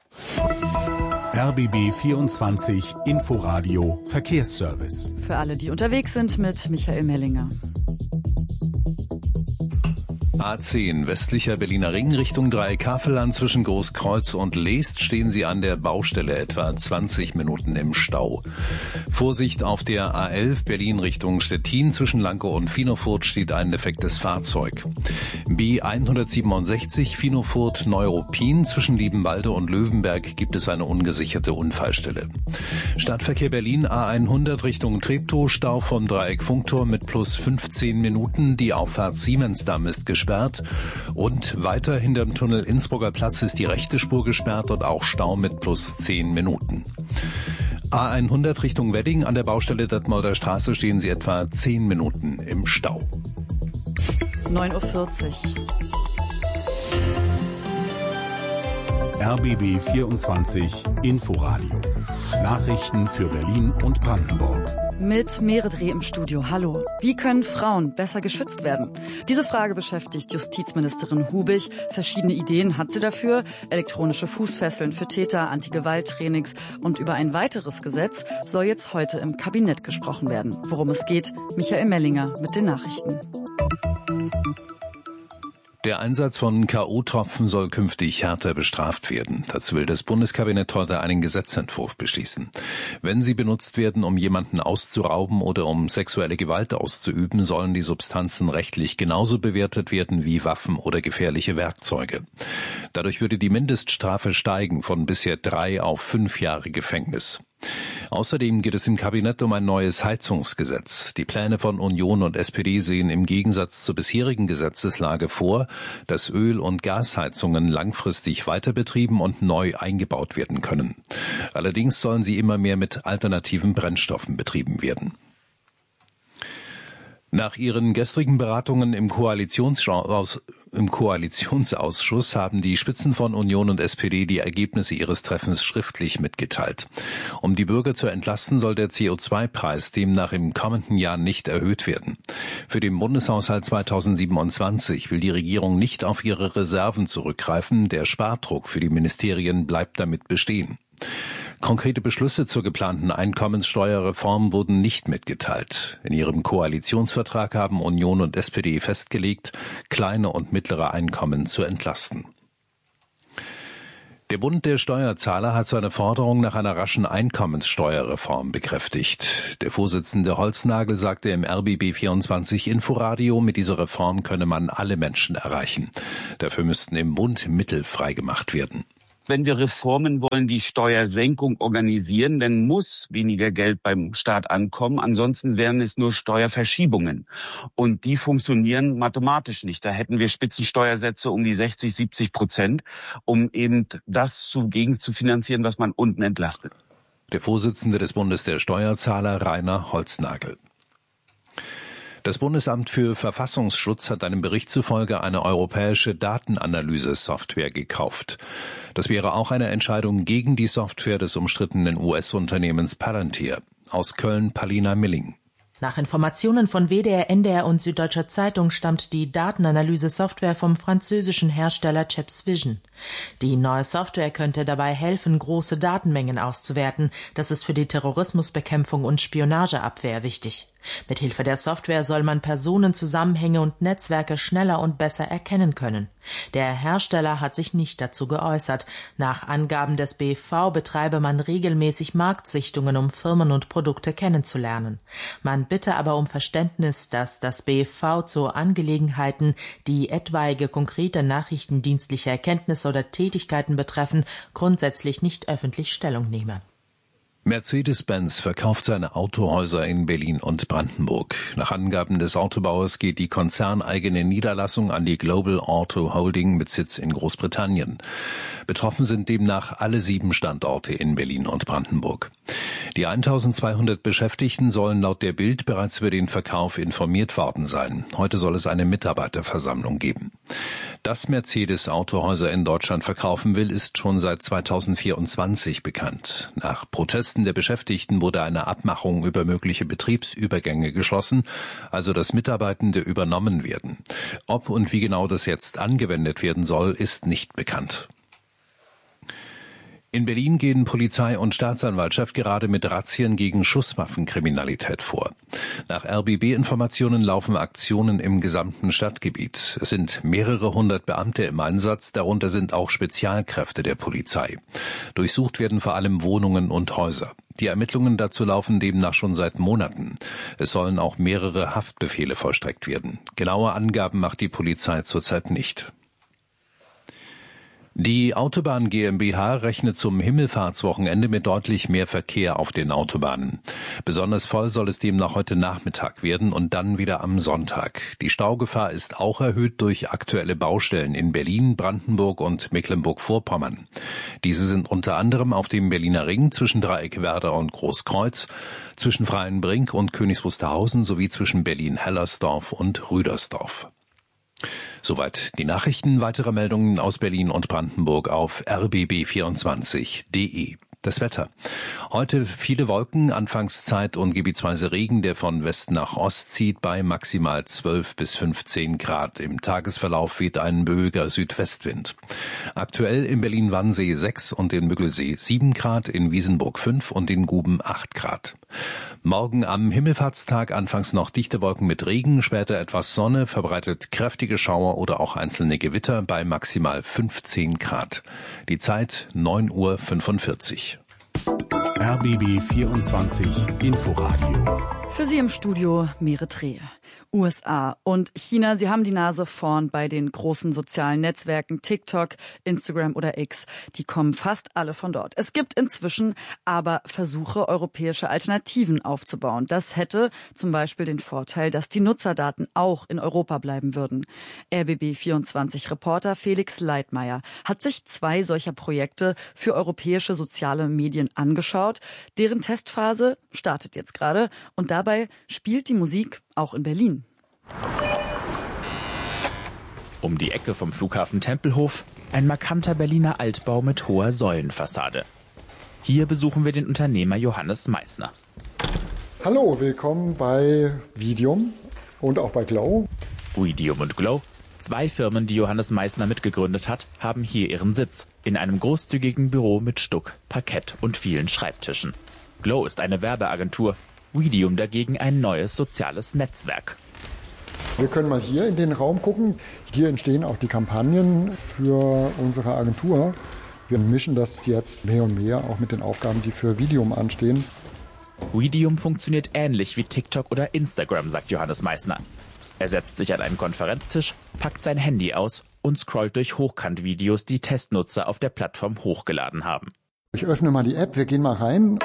R B B vierundzwanzig Inforadio Verkehrsservice. Für alle, die unterwegs sind, mit Michael Mellinger. A zehn, westlicher Berliner Ring Richtung Dreieck Havelland zwischen Großkreuz und Leest stehen Sie an der Baustelle etwa zwanzig Minuten im Stau. Vorsicht auf der A elf Berlin Richtung Stettin zwischen Lankow und Finofurt steht ein defektes Fahrzeug. B hundertsiebenundsechzig Finofurt Neuruppin zwischen Liebenwalde und Löwenberg gibt es eine ungesicherte Unfallstelle. Stadtverkehr Berlin A hundert Richtung Treptow, Stau vom Dreieck Funkturm mit plus fünfzehn Minuten, die Auffahrt Siemensdamm ist gesperrt. Und weiter hinterm Tunnel Innsbrucker Platz ist die rechte Spur gesperrt und auch Stau mit plus zehn Minuten. A hundert Richtung Wedding an der Baustelle Detmolder Straße stehen Sie etwa zehn Minuten im Stau. neun Uhr vierzig. R B B vierundzwanzig Inforadio. Nachrichten für Berlin und Brandenburg. Mit Meredreh im Studio. Hallo. Wie können Frauen besser geschützt werden? Diese Frage beschäftigt Justizministerin Hubig. Verschiedene Ideen hat sie dafür. Elektronische Fußfesseln für Täter, Anti-Gewalt-Trainings und über ein weiteres Gesetz soll jetzt heute im Kabinett gesprochen werden. Worum es geht, Michael Mellinger mit den Nachrichten. Der Einsatz von K O-Tropfen soll künftig härter bestraft werden. Dazu will das Bundeskabinett heute einen Gesetzentwurf beschließen. Wenn sie benutzt werden, um jemanden auszurauben oder um sexuelle Gewalt auszuüben, sollen die Substanzen rechtlich genauso bewertet werden wie Waffen oder gefährliche Werkzeuge. Dadurch würde die Mindeststrafe steigen von bisher drei auf fünf Jahre Gefängnis. Außerdem geht es im Kabinett um ein neues Heizungsgesetz. Die Pläne von Union und S P D sehen im Gegensatz zur bisherigen Gesetzeslage vor, dass Öl- und Gasheizungen langfristig weiter betrieben und neu eingebaut werden können. Allerdings sollen sie immer mehr mit alternativen Brennstoffen betrieben werden. Nach ihren gestrigen Beratungen im Koalitionsausschuss, im Koalitionsausschuss haben die Spitzen von Union und S P D die Ergebnisse ihres Treffens schriftlich mitgeteilt. Um die Bürger zu entlasten, soll der C O zwei Preis demnach im kommenden Jahr nicht erhöht werden. Für den Bundeshaushalt zweitausendsiebenundzwanzig will die Regierung nicht auf ihre Reserven zurückgreifen. Der Spardruck für die Ministerien bleibt damit bestehen. Konkrete Beschlüsse zur geplanten Einkommenssteuerreform wurden nicht mitgeteilt. In ihrem Koalitionsvertrag haben Union und S P D festgelegt, kleine und mittlere Einkommen zu entlasten. Der Bund der Steuerzahler hat seine Forderung nach einer raschen Einkommenssteuerreform bekräftigt. Der Vorsitzende Holznagel sagte im R B B vierundzwanzig Inforadio, mit dieser Reform könne man alle Menschen erreichen. Dafür müssten im Bund Mittel freigemacht werden. Wenn wir Reformen wollen, die Steuersenkung organisieren, dann muss weniger Geld beim Staat ankommen. Ansonsten wären es nur Steuerverschiebungen. Und die funktionieren mathematisch nicht. Da hätten wir Spitzensteuersätze um die sechzig, siebzig Prozent, um eben das zugegen zu finanzieren, was man unten entlastet. Der Vorsitzende des Bundes der Steuerzahler, Rainer Holznagel. Das Bundesamt für Verfassungsschutz hat einem Bericht zufolge eine europäische Datenanalyse-Software gekauft. Das wäre auch eine Entscheidung gegen die Software des umstrittenen U S-Unternehmens Palantir. Aus Köln Palina Milling. Nach Informationen von W D R, N D R und Süddeutscher Zeitung stammt die Datenanalyse-Software vom französischen Hersteller ChapsVision. Die neue Software könnte dabei helfen, große Datenmengen auszuwerten. Das ist für die Terrorismusbekämpfung und Spionageabwehr wichtig. Mithilfe der Software soll man Personenzusammenhänge und Netzwerke schneller und besser erkennen können. Der Hersteller hat sich nicht dazu geäußert. Nach Angaben des B V betreibe man regelmäßig Marktsichtungen, um Firmen und Produkte kennenzulernen. Man bitte aber um Verständnis, dass das B V zu Angelegenheiten, die etwaige konkrete nachrichtendienstliche Erkenntnisse oder Tätigkeiten betreffen, grundsätzlich nicht öffentlich Stellung nehme. Mercedes-Benz verkauft seine Autohäuser in Berlin und Brandenburg. Nach Angaben des Autobauers geht die konzerneigene Niederlassung an die Global Auto Holding mit Sitz in Großbritannien. Betroffen sind demnach alle sieben Standorte in Berlin und Brandenburg. Die eintausendzweihundert Beschäftigten sollen laut der Bild bereits über den Verkauf informiert worden sein. Heute soll es eine Mitarbeiterversammlung geben. Dass Mercedes Autohäuser in Deutschland verkaufen will, ist schon seit zweitausendvierundzwanzig bekannt. Nach Protesten der Beschäftigten wurde eine Abmachung über mögliche Betriebsübergänge geschlossen, also dass Mitarbeitende übernommen werden. Ob und wie genau das jetzt angewendet werden soll, ist nicht bekannt. In Berlin gehen Polizei und Staatsanwaltschaft gerade mit Razzien gegen Schusswaffenkriminalität vor. Nach R B B-Informationen laufen Aktionen im gesamten Stadtgebiet. Es sind mehrere hundert Beamte im Einsatz, darunter sind auch Spezialkräfte der Polizei. Durchsucht werden vor allem Wohnungen und Häuser. Die Ermittlungen dazu laufen demnach schon seit Monaten. Es sollen auch mehrere Haftbefehle vollstreckt werden. Genaue Angaben macht die Polizei zurzeit nicht. Die Autobahn GmbH rechnet zum Himmelfahrtswochenende mit deutlich mehr Verkehr auf den Autobahnen. Besonders voll soll es demnach heute Nachmittag werden und dann wieder am Sonntag. Die Staugefahr ist auch erhöht durch aktuelle Baustellen in Berlin, Brandenburg und Mecklenburg-Vorpommern. Diese sind unter anderem auf dem Berliner Ring zwischen Dreieckwerder und Großkreuz, zwischen Freienbrink und Königs Wusterhausen sowie zwischen Berlin-Hellersdorf und Rüdersdorf. Soweit die Nachrichten. Weitere Meldungen aus Berlin und Brandenburg auf r b b vierundzwanzig punkt d e. Das Wetter. Heute viele Wolken, Anfangszeit und gebietsweise Regen, der von West nach Ost zieht, bei maximal zwölf bis fünfzehn Grad. Im Tagesverlauf weht ein böiger Südwestwind. Aktuell in Berlin-Wannsee sechs und in Müggelsee sieben Grad, in Wiesenburg fünf und in Guben acht Grad. Morgen am Himmelfahrtstag anfangs noch dichte Wolken mit Regen, später etwas Sonne, verbreitet kräftige Schauer oder auch einzelne Gewitter bei maximal fünfzehn Grad. Die Zeit neun Uhr fünfundvierzig. R B B vierundzwanzig Inforadio. Für Sie im Studio Merit Rehe. U S A und China, sie haben die Nase vorn bei den großen sozialen Netzwerken TikTok, Instagram oder X. Die kommen fast alle von dort. Es gibt inzwischen aber Versuche, europäische Alternativen aufzubauen. Das hätte zum Beispiel den Vorteil, dass die Nutzerdaten auch in Europa bleiben würden. R B B vierundzwanzig-Reporter Felix Leitmeier hat sich zwei solcher Projekte für europäische soziale Medien angeschaut. Deren Testphase startet jetzt gerade und dabei spielt die Musik auch in Berlin. Um die Ecke vom Flughafen Tempelhof ein markanter Berliner Altbau mit hoher Säulenfassade. Hier besuchen wir den Unternehmer Johannes Meissner. Hallo, willkommen bei Videum und auch bei Glow. Videum und Glow, zwei Firmen, die Johannes Meissner mitgegründet hat, haben hier ihren Sitz in einem großzügigen Büro mit Stuck, Parkett und vielen Schreibtischen. Glow ist eine Werbeagentur, Videum dagegen ein neues soziales Netzwerk. Wir können mal hier in den Raum gucken. Hier entstehen auch die Kampagnen für unsere Agentur. Wir mischen das jetzt mehr und mehr auch mit den Aufgaben, die für Videum anstehen. Videum funktioniert ähnlich wie TikTok oder Instagram, sagt Johannes Meissner. Er setzt sich an einen Konferenztisch, packt sein Handy aus und scrollt durch Hochkant-Videos, die Testnutzer auf der Plattform hochgeladen haben. Ich öffne mal die App, wir gehen mal rein.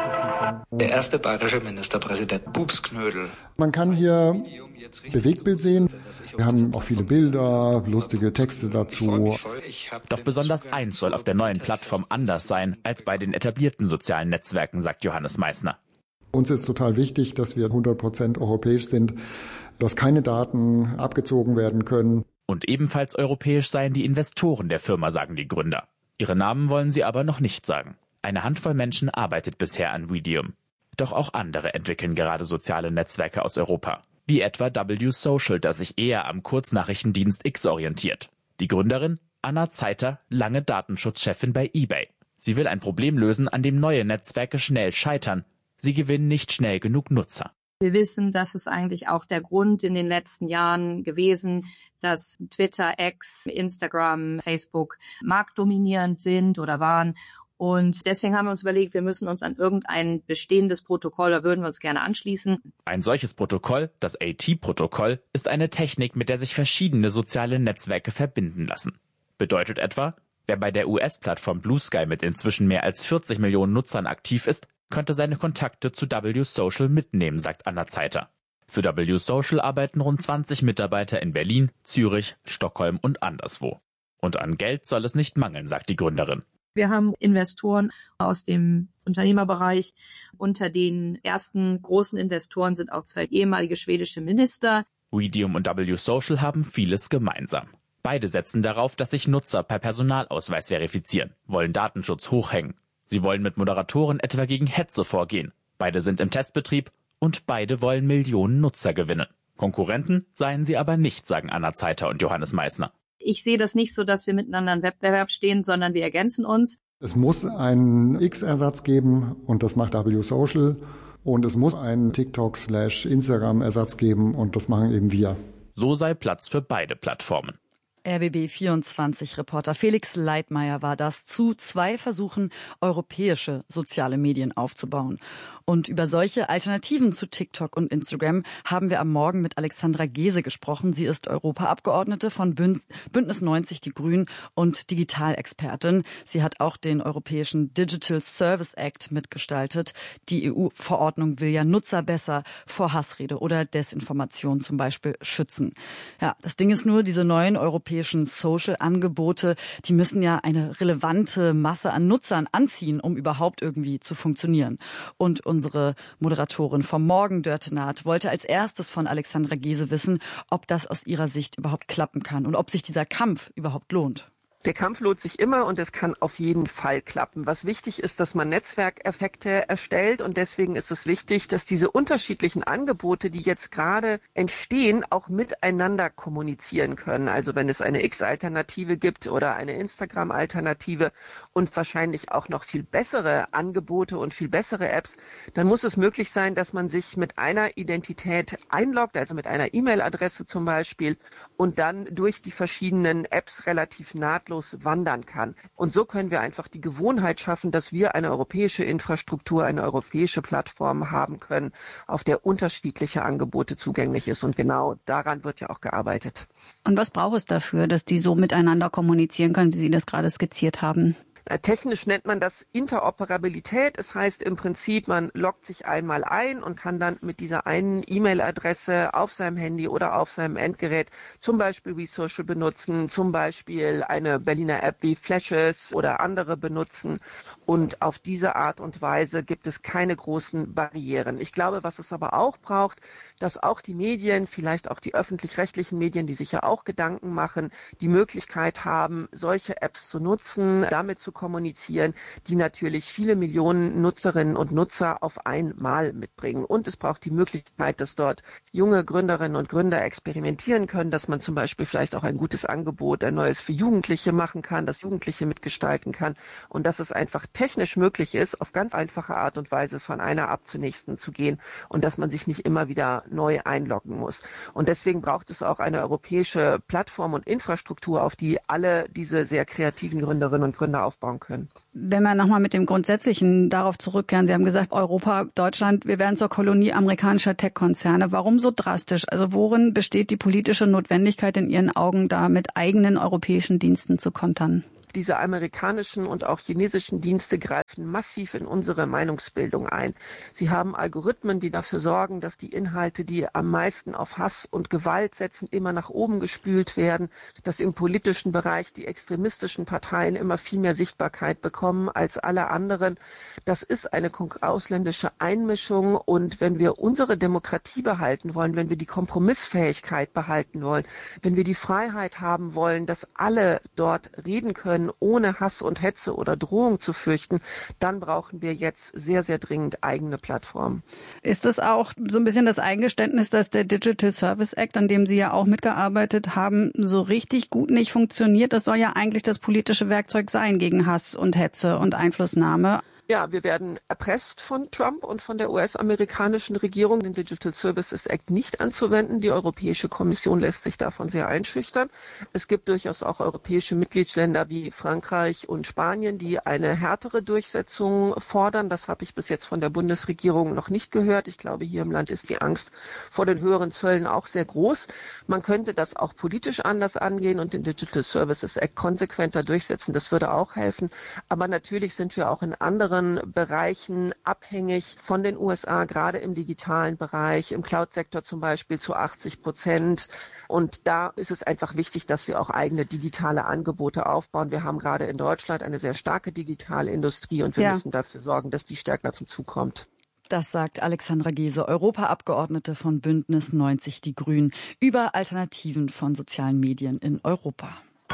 Der erste bayerische Ministerpräsident Bubsknödel. Man kann hier Bewegtbild sehen. Wir haben auch viele Bilder, lustige Texte dazu. Doch besonders eins soll auf der neuen Plattform anders sein als bei den etablierten sozialen Netzwerken, sagt Johannes Meissner. Uns ist total wichtig, dass wir hundert Prozent europäisch sind, dass keine Daten abgezogen werden können. Und ebenfalls europäisch seien die Investoren der Firma, sagen die Gründer. Ihre Namen wollen sie aber noch nicht sagen. Eine Handvoll Menschen arbeitet bisher an Videum. Doch auch andere entwickeln gerade soziale Netzwerke aus Europa. Wie etwa W Social, das sich eher am Kurznachrichtendienst X orientiert. Die Gründerin, Anna Zeiter, lange Datenschutzchefin bei eBay. Sie will ein Problem lösen, an dem neue Netzwerke schnell scheitern. Sie gewinnen nicht schnell genug Nutzer. Wir wissen, das ist eigentlich auch der Grund in den letzten Jahren gewesen, dass Twitter, X, Instagram, Facebook marktdominierend sind oder waren. Und deswegen haben wir uns überlegt, wir müssen uns an irgendein bestehendes Protokoll, da würden wir uns gerne anschließen. Ein solches Protokoll, das A T-Protokoll, ist eine Technik, mit der sich verschiedene soziale Netzwerke verbinden lassen. Bedeutet etwa, wer bei der U S-Plattform Blue Sky mit inzwischen mehr als vierzig Millionen Nutzern aktiv ist, könnte seine Kontakte zu W Social mitnehmen, sagt Anna Zeiter. Für W Social arbeiten rund zwanzig Mitarbeiter in Berlin, Zürich, Stockholm und anderswo. Und an Geld soll es nicht mangeln, sagt die Gründerin. Wir haben Investoren aus dem Unternehmerbereich. Unter den ersten großen Investoren sind auch zwei ehemalige schwedische Minister. Videum und W Social haben vieles gemeinsam. Beide setzen darauf, dass sich Nutzer per Personalausweis verifizieren, wollen Datenschutz hochhängen. Sie wollen mit Moderatoren etwa gegen Hetze vorgehen. Beide sind im Testbetrieb und beide wollen Millionen Nutzer gewinnen. Konkurrenten seien sie aber nicht, sagen Anna Zeiter und Johannes Meissner. Ich sehe das nicht so, dass wir miteinander im Wettbewerb stehen, sondern wir ergänzen uns. Es muss einen X-Ersatz geben und das macht W Social. Und es muss einen TikTok-slash-Instagram-Ersatz geben und das machen eben wir. So sei Platz für beide Plattformen. R B B vierundzwanzig-Reporter Felix Leitmeier war das zu zwei Versuchen, europäische soziale Medien aufzubauen. Und über solche Alternativen zu TikTok und Instagram haben wir am Morgen mit Alexandra Gese gesprochen. Sie ist Europaabgeordnete von Bündnis neunzig Die Grünen und Digitalexpertin. Sie hat auch den europäischen Digital Service Act mitgestaltet. Die E U-Verordnung will ja Nutzer besser vor Hassrede oder Desinformation zum Beispiel schützen. Ja, das Ding ist nur, diese neuen europäischen Social-Angebote, die müssen ja eine relevante Masse an Nutzern anziehen, um überhaupt irgendwie zu funktionieren. Und unsere Moderatorin vom Morgen, Dörte Naht, wollte als erstes von Alexandra Gese wissen, ob das aus ihrer Sicht überhaupt klappen kann und ob sich dieser Kampf überhaupt lohnt. Der Kampf lohnt sich immer und es kann auf jeden Fall klappen. Was wichtig ist, dass man Netzwerkeffekte erstellt und deswegen ist es wichtig, dass diese unterschiedlichen Angebote, die jetzt gerade entstehen, auch miteinander kommunizieren können. Also wenn es eine X-Alternative gibt oder eine Instagram-Alternative und wahrscheinlich auch noch viel bessere Angebote und viel bessere Apps, dann muss es möglich sein, dass man sich mit einer Identität einloggt, also mit einer E-Mail-Adresse zum Beispiel und dann durch die verschiedenen Apps relativ nahtlos wandern kann. Und so können wir einfach die Gewohnheit schaffen, dass wir eine europäische Infrastruktur, eine europäische Plattform haben können, auf der unterschiedliche Angebote zugänglich ist. Und genau daran wird ja auch gearbeitet. Und was braucht es dafür, dass die so miteinander kommunizieren können, wie Sie das gerade skizziert haben? Technisch nennt man das Interoperabilität. Es heißt im Prinzip, man loggt sich einmal ein und kann dann mit dieser einen E-Mail-Adresse auf seinem Handy oder auf seinem Endgerät zum Beispiel WeSocial benutzen, zum Beispiel eine Berliner App wie Flashes oder andere benutzen. Und auf diese Art und Weise gibt es keine großen Barrieren. Ich glaube, was es aber auch braucht, dass auch die Medien, vielleicht auch die öffentlich-rechtlichen Medien, die sich ja auch Gedanken machen, die Möglichkeit haben, solche Apps zu nutzen, damit zu kommunizieren, die natürlich viele Millionen Nutzerinnen und Nutzer auf einmal mitbringen. Und es braucht die Möglichkeit, dass dort junge Gründerinnen und Gründer experimentieren können, dass man zum Beispiel vielleicht auch ein gutes Angebot, ein neues für Jugendliche machen kann, dass Jugendliche mitgestalten kann und dass es einfach technisch möglich ist, auf ganz einfache Art und Weise von einer App zur nächsten zu gehen und dass man sich nicht immer wieder neu einloggen muss. Und deswegen braucht es auch eine europäische Plattform und Infrastruktur, auf die alle diese sehr kreativen Gründerinnen und Gründer aufbauen können. Wenn wir nochmal mit dem Grundsätzlichen darauf zurückkehren, Sie haben gesagt, Europa, Deutschland, wir werden zur Kolonie amerikanischer Tech-Konzerne. Warum so drastisch? Also worin besteht die politische Notwendigkeit in Ihren Augen, da mit eigenen europäischen Diensten zu kontern? Diese amerikanischen und auch chinesischen Dienste greifen massiv in unsere Meinungsbildung ein. Sie haben Algorithmen, die dafür sorgen, dass die Inhalte, die am meisten auf Hass und Gewalt setzen, immer nach oben gespült werden, dass im politischen Bereich die extremistischen Parteien immer viel mehr Sichtbarkeit bekommen als alle anderen. Das ist eine ausländische Einmischung und wenn wir unsere Demokratie behalten wollen, wenn wir die Kompromissfähigkeit behalten wollen, wenn wir die Freiheit haben wollen, dass alle dort reden können, ohne Hass und Hetze oder Drohung zu fürchten, dann brauchen wir jetzt sehr, sehr dringend eigene Plattformen. Ist das auch so ein bisschen das Eingeständnis, dass der Digital Service Act, an dem Sie ja auch mitgearbeitet haben, so richtig gut nicht funktioniert? Das soll ja eigentlich das politische Werkzeug sein gegen Hass und Hetze und Einflussnahme. Ja, wir werden erpresst von Trump und von der U S-amerikanischen Regierung, den Digital Services Act nicht anzuwenden. Die Europäische Kommission lässt sich davon sehr einschüchtern. Es gibt durchaus auch europäische Mitgliedsländer wie Frankreich und Spanien, die eine härtere Durchsetzung fordern. Das habe ich bis jetzt von der Bundesregierung noch nicht gehört. Ich glaube, hier im Land ist die Angst vor den höheren Zöllen auch sehr groß. Man könnte das auch politisch anders angehen und den Digital Services Act konsequenter durchsetzen. Das würde auch helfen. Aber natürlich sind wir auch in anderen Bereichen abhängig von den U S A, gerade im digitalen Bereich, im Cloud-Sektor zum Beispiel zu achtzig Prozent. Und da ist es einfach wichtig, dass wir auch eigene digitale Angebote aufbauen. Wir haben gerade in Deutschland eine sehr starke digitale Industrie und wir ja. müssen dafür sorgen, dass die stärker zum Zug kommt. Das sagt Alexandra Gese, Europaabgeordnete von Bündnis neunzig Die Grünen, über Alternativen von sozialen Medien in Europa.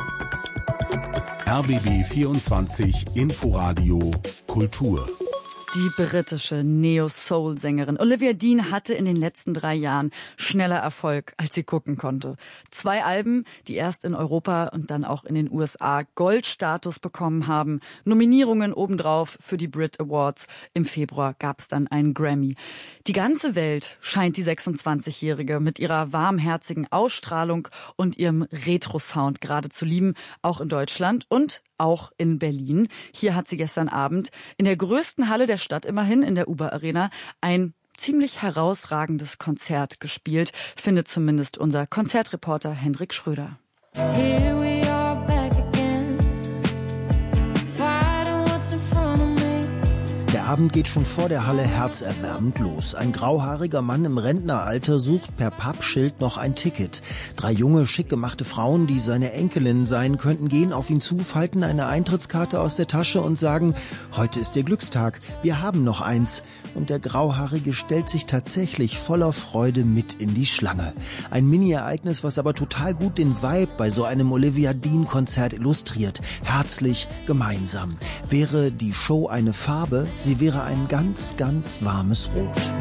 R B B vierundzwanzig Inforadio Kultur. Die britische Neo-Soul-Sängerin Olivia Dean hatte in den letzten drei Jahren schneller Erfolg, als sie gucken konnte. Zwei Alben, die erst in Europa und dann auch in den U S A Goldstatus bekommen haben. Nominierungen obendrauf für die Brit Awards. Im Februar gab es dann einen Grammy. Die ganze Welt scheint die sechsundzwanzigjährige mit ihrer warmherzigen Ausstrahlung und ihrem Retro-Sound gerade zu lieben, auch in Deutschland und auch in Berlin. Hier hat sie gestern Abend in der größten Halle der Stadt, immerhin in der Uber Arena, ein ziemlich herausragendes Konzert gespielt, findet zumindest unser Konzertreporter Hendrik Schröder. Here we are back again. Fighting what's in front of me. Der Abend geht schon vor der Halle herzerwärmend los. Ein grauhaariger Mann im Rentneralter sucht per Pappschild noch ein Ticket. Drei junge, schick gemachte Frauen, die seine Enkelinnen sein könnten, gehen auf ihn zu, falten eine Eintrittskarte aus der Tasche und sagen, heute ist Ihr Glückstag, wir haben noch eins. Und der Grauhaarige stellt sich tatsächlich voller Freude mit in die Schlange. Ein Mini-Ereignis, was aber total gut den Vibe bei so einem Olivia Dean-Konzert illustriert. Herzlich, gemeinsam. Wäre die Show eine Farbe, sie wäre ein ganz, ganz warmes Rot.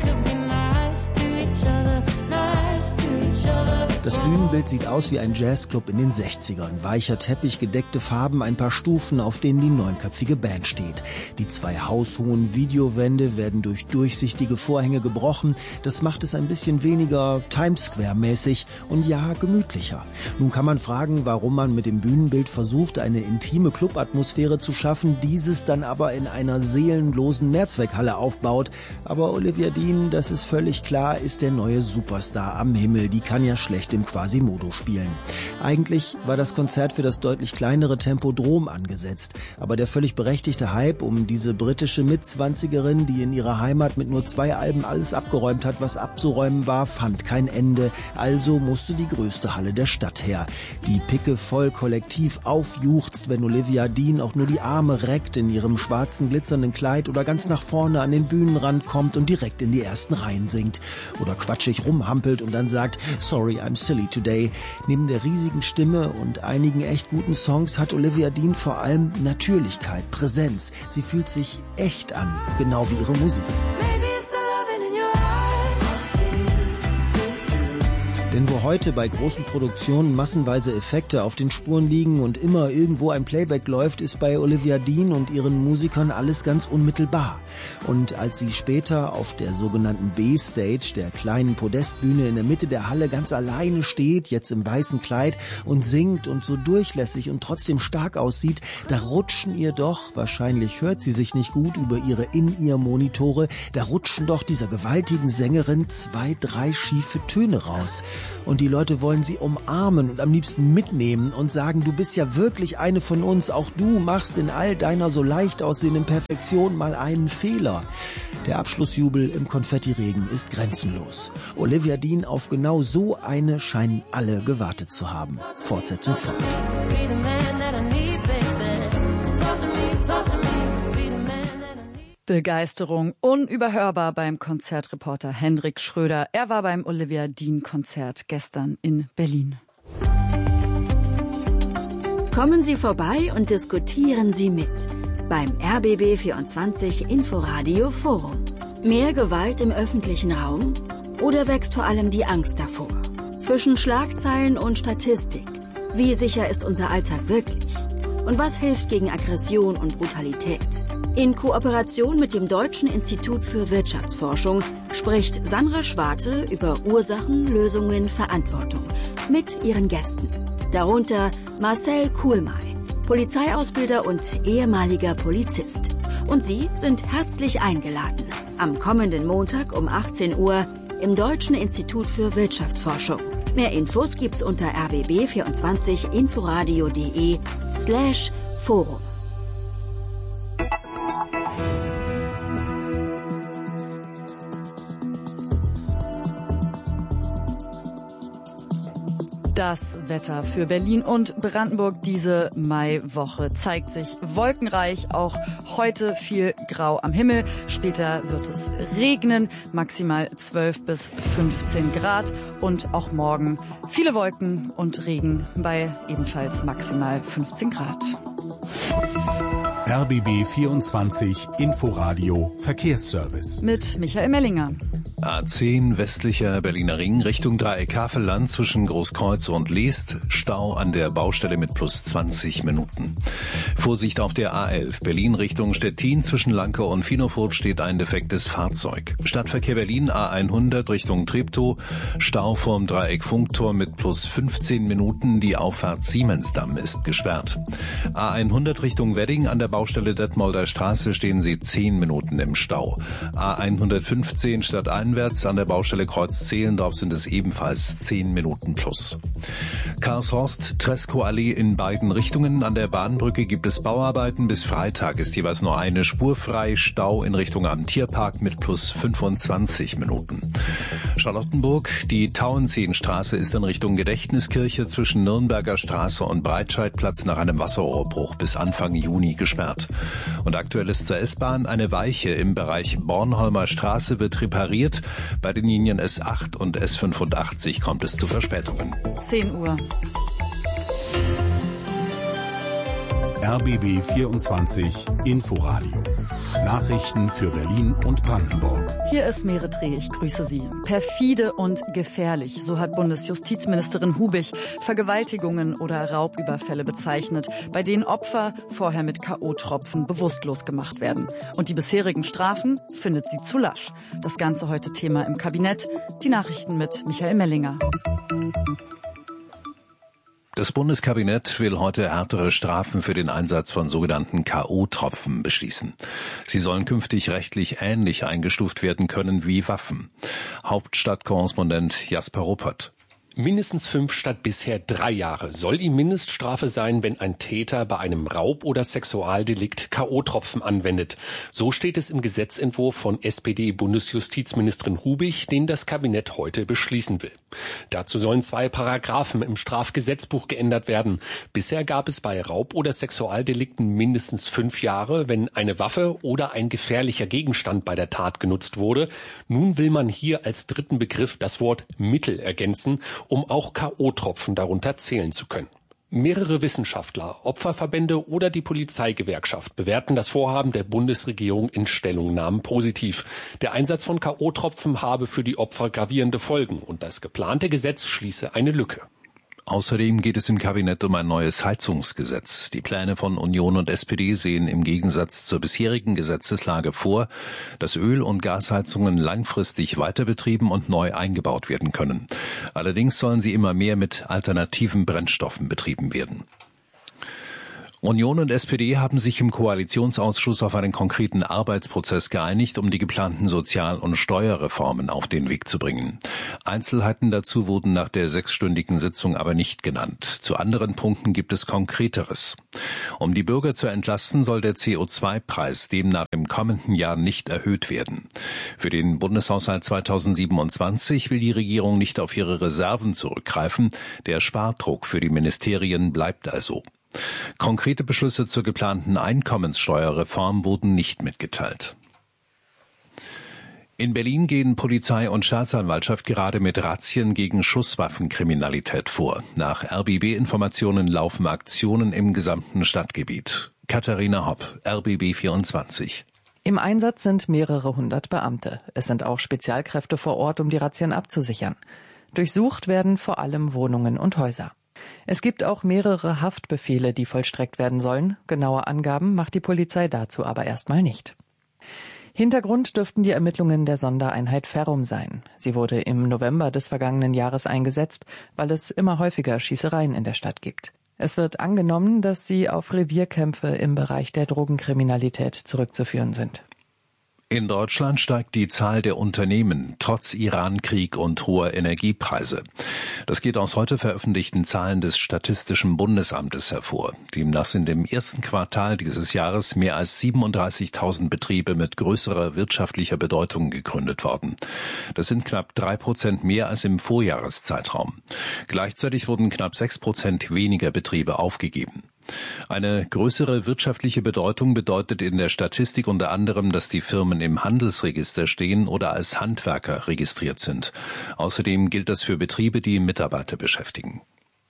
Das Bühnenbild sieht aus wie ein Jazzclub in den sechzigern. Weicher Teppich, gedeckte Farben, ein paar Stufen, auf denen die neunköpfige Band steht. Die zwei haushohen Videowände werden durch durchsichtige Vorhänge gebrochen. Das macht es ein bisschen weniger Times Square-mäßig und ja, gemütlicher. Nun kann man fragen, warum man mit dem Bühnenbild versucht, eine intime Clubatmosphäre zu schaffen, dieses dann aber in einer seelenlosen Mehrzweckhalle aufbaut. Aber Olivia Dean, das ist völlig klar, ist der neue Superstar am Himmel. Die kann ja schlecht durch dem Quasimodo spielen. Eigentlich war das Konzert für das deutlich kleinere Tempodrom angesetzt, aber der völlig berechtigte Hype um diese britische Mitzwanzigerin, die in ihrer Heimat mit nur zwei Alben alles abgeräumt hat, was abzuräumen war, fand kein Ende. Also musste die größte Halle der Stadt her. Die Picke voll kollektiv aufjuchzt, wenn Olivia Dean auch nur die Arme reckt in ihrem schwarzen glitzernden Kleid oder ganz nach vorne an den Bühnenrand kommt und direkt in die ersten Reihen singt. Oder quatschig rumhampelt und dann sagt, sorry, I'm silly today. Neben der riesigen Stimme und einigen echt guten Songs hat Olivia Dean vor allem Natürlichkeit, Präsenz. Sie fühlt sich echt an, genau wie ihre Musik. Denn wo heute bei großen Produktionen massenweise Effekte auf den Spuren liegen und immer irgendwo ein Playback läuft, ist bei Olivia Dean und ihren Musikern alles ganz unmittelbar. Und als sie später auf der sogenannten B-Stage, der kleinen Podestbühne in der Mitte der Halle, ganz alleine steht, jetzt im weißen Kleid, und singt und so durchlässig und trotzdem stark aussieht, da rutschen ihr doch, wahrscheinlich hört sie sich nicht gut über ihre In-Ear-Monitore, da rutschen doch dieser gewaltigen Sängerin zwei, drei schiefe Töne raus. Und die Leute wollen sie umarmen und am liebsten mitnehmen und sagen, du bist ja wirklich eine von uns, auch du machst in all deiner so leicht aussehenden Perfektion mal einen Fehler. Der Abschlussjubel im Konfettiregen ist grenzenlos. Olivia Dean, auf genau so eine scheinen alle gewartet zu haben. Fortsetzung folgt. Begeisterung unüberhörbar beim Konzertreporter Hendrik Schröder. Er war beim Olivia Dean Konzert gestern in Berlin. Kommen Sie vorbei und diskutieren Sie mit beim R B B vierundzwanzig Inforadio Forum. Mehr Gewalt im öffentlichen Raum? Oder wächst vor allem die Angst davor? Zwischen Schlagzeilen und Statistik. Wie sicher ist unser Alltag wirklich? Und was hilft gegen Aggression und Brutalität? In Kooperation mit dem Deutschen Institut für Wirtschaftsforschung spricht Sandra Schwarte über Ursachen, Lösungen, Verantwortung mit ihren Gästen. Darunter Marcel Kuhlmey, Polizeiausbilder und ehemaliger Polizist. Und Sie sind herzlich eingeladen. Am kommenden Montag um achtzehn Uhr im Deutschen Institut für Wirtschaftsforschung. Mehr Infos gibt's unter r b b vierundzwanzig inforadio punkt de slash forum. Das Wetter für Berlin und Brandenburg diese Maiwoche zeigt sich wolkenreich. Auch heute viel Grau am Himmel. Später wird es regnen, maximal zwölf bis fünfzehn Grad. Und auch morgen viele Wolken und Regen bei ebenfalls maximal fünfzehn Grad. R B B vierundzwanzig Inforadio Verkehrsservice. Mit Michael Mellinger. A zehn westlicher Berliner Ring Richtung Dreieck Havelland zwischen Großkreuz und Leest. Stau an der Baustelle mit plus zwanzig Minuten. Vorsicht auf der A elf Berlin Richtung Stettin zwischen Lanke und Finofurt steht ein defektes Fahrzeug. Stadtverkehr Berlin A hundert Richtung Treptow. Stau vorm Dreieck Funkturm mit plus fünfzehn Minuten. Die Auffahrt Siemensdamm ist gesperrt. A hundert Richtung Wedding an der Baustelle Detmolder Straße stehen Sie zehn Minuten im Stau. A hundertfünfzehn stadteinwärts an der Baustelle Kreuz Zehlendorf sind es ebenfalls zehn Minuten plus. Karlshorst, Tresco-Allee in beiden Richtungen. An der Bahnbrücke gibt es Bauarbeiten. Bis Freitag ist jeweils nur eine Spur frei. Stau in Richtung am Tierpark mit plus fünfundzwanzig Minuten. Charlottenburg, die Tauentzienstraße ist in Richtung Gedächtniskirche zwischen Nürnberger Straße und Breitscheidplatz nach einem Wasserrohrbruch bis Anfang Juni gesperrt. Und aktuell ist zur S-Bahn eine Weiche im Bereich Bornholmer Straße wird repariert. Bei den Linien S acht und S fünfundachtzig kommt es zu Verspätungen. zehn Uhr. R B B vierundzwanzig Inforadio. Nachrichten für Berlin und Brandenburg. Hier ist Merit Reh, ich grüße Sie. Perfide und gefährlich, so hat Bundesjustizministerin Hubich Vergewaltigungen oder Raubüberfälle bezeichnet, bei denen Opfer vorher mit K O-Tropfen bewusstlos gemacht werden. Und die bisherigen Strafen findet sie zu lasch. Das Ganze heute Thema im Kabinett. Die Nachrichten mit Michael Mellinger. Das Bundeskabinett will heute härtere Strafen für den Einsatz von sogenannten K O-Tropfen beschließen. Sie sollen künftig rechtlich ähnlich eingestuft werden können wie Waffen. Hauptstadtkorrespondent Jasper Ruppert. Mindestens fünf statt bisher drei Jahre soll die Mindeststrafe sein, wenn ein Täter bei einem Raub- oder Sexualdelikt K O-Tropfen anwendet. So steht es im Gesetzentwurf von S P D-Bundesjustizministerin Hubig, den das Kabinett heute beschließen will. Dazu sollen zwei Paragraphen im Strafgesetzbuch geändert werden. Bisher gab es bei Raub- oder Sexualdelikten mindestens fünf Jahre, wenn eine Waffe oder ein gefährlicher Gegenstand bei der Tat genutzt wurde. Nun will man hier als dritten Begriff das Wort Mittel ergänzen, um auch K O-Tropfen darunter zählen zu können. Mehrere Wissenschaftler, Opferverbände oder die Polizeigewerkschaft bewerten das Vorhaben der Bundesregierung in Stellungnahmen positiv. Der Einsatz von K O-Tropfen habe für die Opfer gravierende Folgen und das geplante Gesetz schließe eine Lücke. Außerdem geht es im Kabinett um ein neues Heizungsgesetz. Die Pläne von Union und S P D sehen im Gegensatz zur bisherigen Gesetzeslage vor, dass Öl- und Gasheizungen langfristig weiter betrieben und neu eingebaut werden können. Allerdings sollen sie immer mehr mit alternativen Brennstoffen betrieben werden. Union und S P D haben sich im Koalitionsausschuss auf einen konkreten Arbeitsprozess geeinigt, um die geplanten Sozial- und Steuerreformen auf den Weg zu bringen. Einzelheiten dazu wurden nach der sechsstündigen Sitzung aber nicht genannt. Zu anderen Punkten gibt es Konkreteres. Um die Bürger zu entlasten, soll der C O zwei Preis demnach im kommenden Jahr nicht erhöht werden. Für den Bundeshaushalt zweitausendsiebenundzwanzig will die Regierung nicht auf ihre Reserven zurückgreifen. Der Spardruck für die Ministerien bleibt also. Konkrete Beschlüsse zur geplanten Einkommenssteuerreform wurden nicht mitgeteilt. In Berlin gehen Polizei und Staatsanwaltschaft gerade mit Razzien gegen Schusswaffenkriminalität vor. Nach R B B-Informationen laufen Aktionen im gesamten Stadtgebiet. Katharina Hopp, R B B vierundzwanzig. Im Einsatz sind mehrere hundert Beamte. Es sind auch Spezialkräfte vor Ort, um die Razzien abzusichern. Durchsucht werden vor allem Wohnungen und Häuser. Es gibt auch mehrere Haftbefehle, die vollstreckt werden sollen. Genaue Angaben macht die Polizei dazu aber erstmal nicht. Hintergrund dürften die Ermittlungen der Sondereinheit Ferrum sein. Sie wurde im November des vergangenen Jahres eingesetzt, weil es immer häufiger Schießereien in der Stadt gibt. Es wird angenommen, dass sie auf Revierkämpfe im Bereich der Drogenkriminalität zurückzuführen sind. In Deutschland steigt die Zahl der Unternehmen trotz Irankrieg und hoher Energiepreise. Das geht aus heute veröffentlichten Zahlen des Statistischen Bundesamtes hervor. Demnach sind im ersten Quartal dieses Jahres mehr als siebenunddreißigtausend Betriebe mit größerer wirtschaftlicher Bedeutung gegründet worden. Das sind knapp drei Prozent mehr als im Vorjahreszeitraum. Gleichzeitig wurden knapp sechs Prozent weniger Betriebe aufgegeben. Eine größere wirtschaftliche Bedeutung bedeutet in der Statistik unter anderem, dass die Firmen im Handelsregister stehen oder als Handwerker registriert sind. Außerdem gilt das für Betriebe, die Mitarbeiter beschäftigen.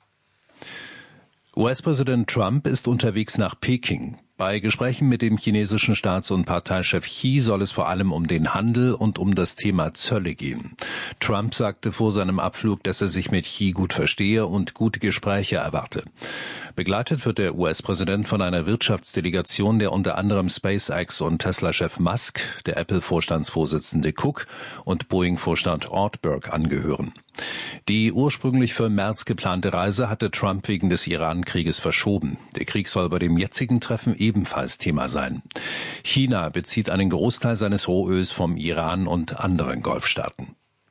U S-Präsident Trump ist unterwegs nach Peking. Bei Gesprächen mit dem chinesischen Staats- und Parteichef Xi soll es vor allem um den Handel und um das Thema Zölle gehen. Trump sagte vor seinem Abflug, dass er sich mit Xi gut verstehe und gute Gespräche erwarte. Begleitet wird der U S-Präsident von einer Wirtschaftsdelegation, der unter anderem SpaceX und Tesla-Chef Musk, der Apple-Vorstandsvorsitzende Cook und Boeing-Vorstand Ortberg angehören. Die ursprünglich für März geplante Reise hatte Trump wegen des Iran-Krieges verschoben. Der Krieg soll bei dem jetzigen Treffen ebenfalls Thema sein. China bezieht einen Großteil seines Rohöls vom Iran und anderen Golfstaaten.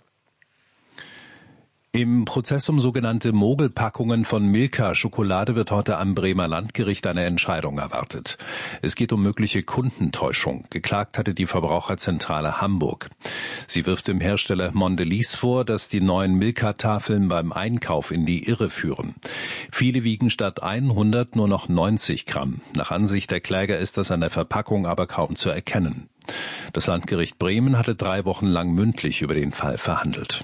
Im Prozess um sogenannte Mogelpackungen von Milka-Schokolade wird heute am Bremer Landgericht eine Entscheidung erwartet. Es geht um mögliche Kundentäuschung. Geklagt hatte die Verbraucherzentrale Hamburg. Sie wirft dem Hersteller Mondelez vor, dass die neuen Milka-Tafeln beim Einkauf in die Irre führen. Viele wiegen statt hundert nur noch neunzig Gramm. Nach Ansicht der Kläger ist das an der Verpackung aber kaum zu erkennen. Das Landgericht Bremen hatte drei Wochen lang mündlich über den Fall verhandelt.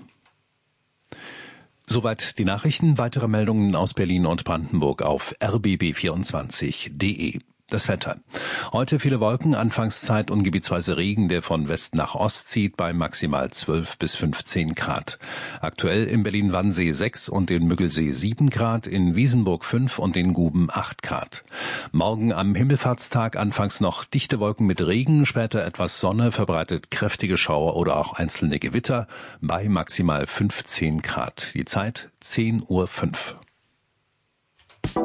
Soweit die Nachrichten. Weitere Meldungen aus Berlin und Brandenburg auf r b b vierundzwanzig punkt d e. Das Wetter. Heute viele Wolken, Anfangszeit und gebietsweise Regen, der von West nach Ost zieht, bei maximal zwölf bis fünfzehn Grad. Aktuell in Berlin-Wannsee sechs und in Müggelsee sieben Grad, in Wiesenburg fünf und in Guben acht Grad. Morgen am Himmelfahrtstag anfangs noch dichte Wolken mit Regen, später etwas Sonne, verbreitet kräftige Schauer oder auch einzelne Gewitter, bei maximal fünfzehn Grad. Die Zeit zehn Uhr fünf.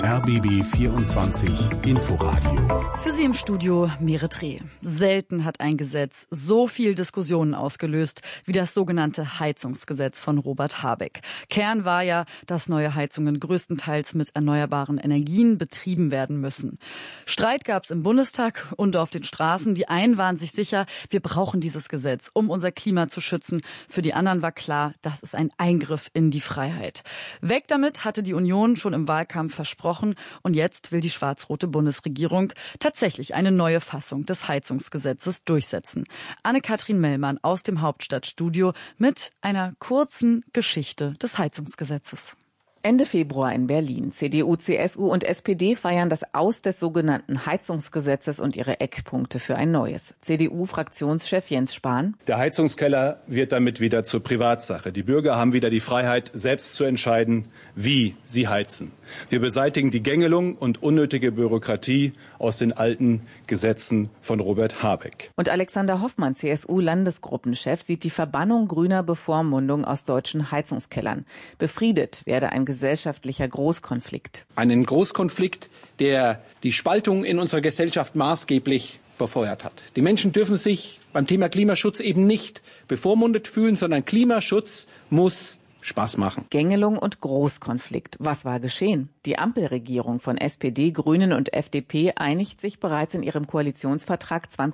R B B vierundzwanzig Inforadio. Für Sie im Studio Merit Reh. Selten hat ein Gesetz so viel Diskussionen ausgelöst wie das sogenannte Heizungsgesetz von Robert Habeck. Kern war ja, dass neue Heizungen größtenteils mit erneuerbaren Energien betrieben werden müssen. Streit gab es im Bundestag und auf den Straßen. Die einen waren sich sicher, wir brauchen dieses Gesetz, um unser Klima zu schützen. Für die anderen war klar, das ist ein Eingriff in die Freiheit. Weg damit hatte die Union schon im Wahlkampf versprochen und jetzt will die schwarz-rote Bundesregierung tatsächlich eine neue Fassung des Heizungsgesetzes durchsetzen. Anne-Kathrin Mellmann aus dem Hauptstadtstudio mit einer kurzen Geschichte des Heizungsgesetzes. Ende Februar in Berlin. C D U, C S U und S P D feiern das Aus des sogenannten Heizungsgesetzes und ihre Eckpunkte für ein neues. C D U-Fraktionschef Jens Spahn. Der Heizungskeller wird damit wieder zur Privatsache. Die Bürger haben wieder die Freiheit, selbst zu entscheiden, wie sie heizen. Wir beseitigen die Gängelung und unnötige Bürokratie aus den alten Gesetzen von Robert Habeck. Und Alexander Hoffmann, C S U-Landesgruppenchef, sieht die Verbannung grüner Bevormundung aus deutschen Heizungskellern. Befriedet werde ein gesellschaftlicher Großkonflikt. Einen Großkonflikt, der die Spaltung in unserer Gesellschaft maßgeblich befeuert hat. Die Menschen dürfen sich beim Thema Klimaschutz eben nicht bevormundet fühlen, sondern Klimaschutz muss Spaß machen. Gängelung und Großkonflikt. Was war geschehen? Die Ampelregierung von S P D, Grünen und F D P einigt sich bereits in ihrem Koalitionsvertrag zwanzig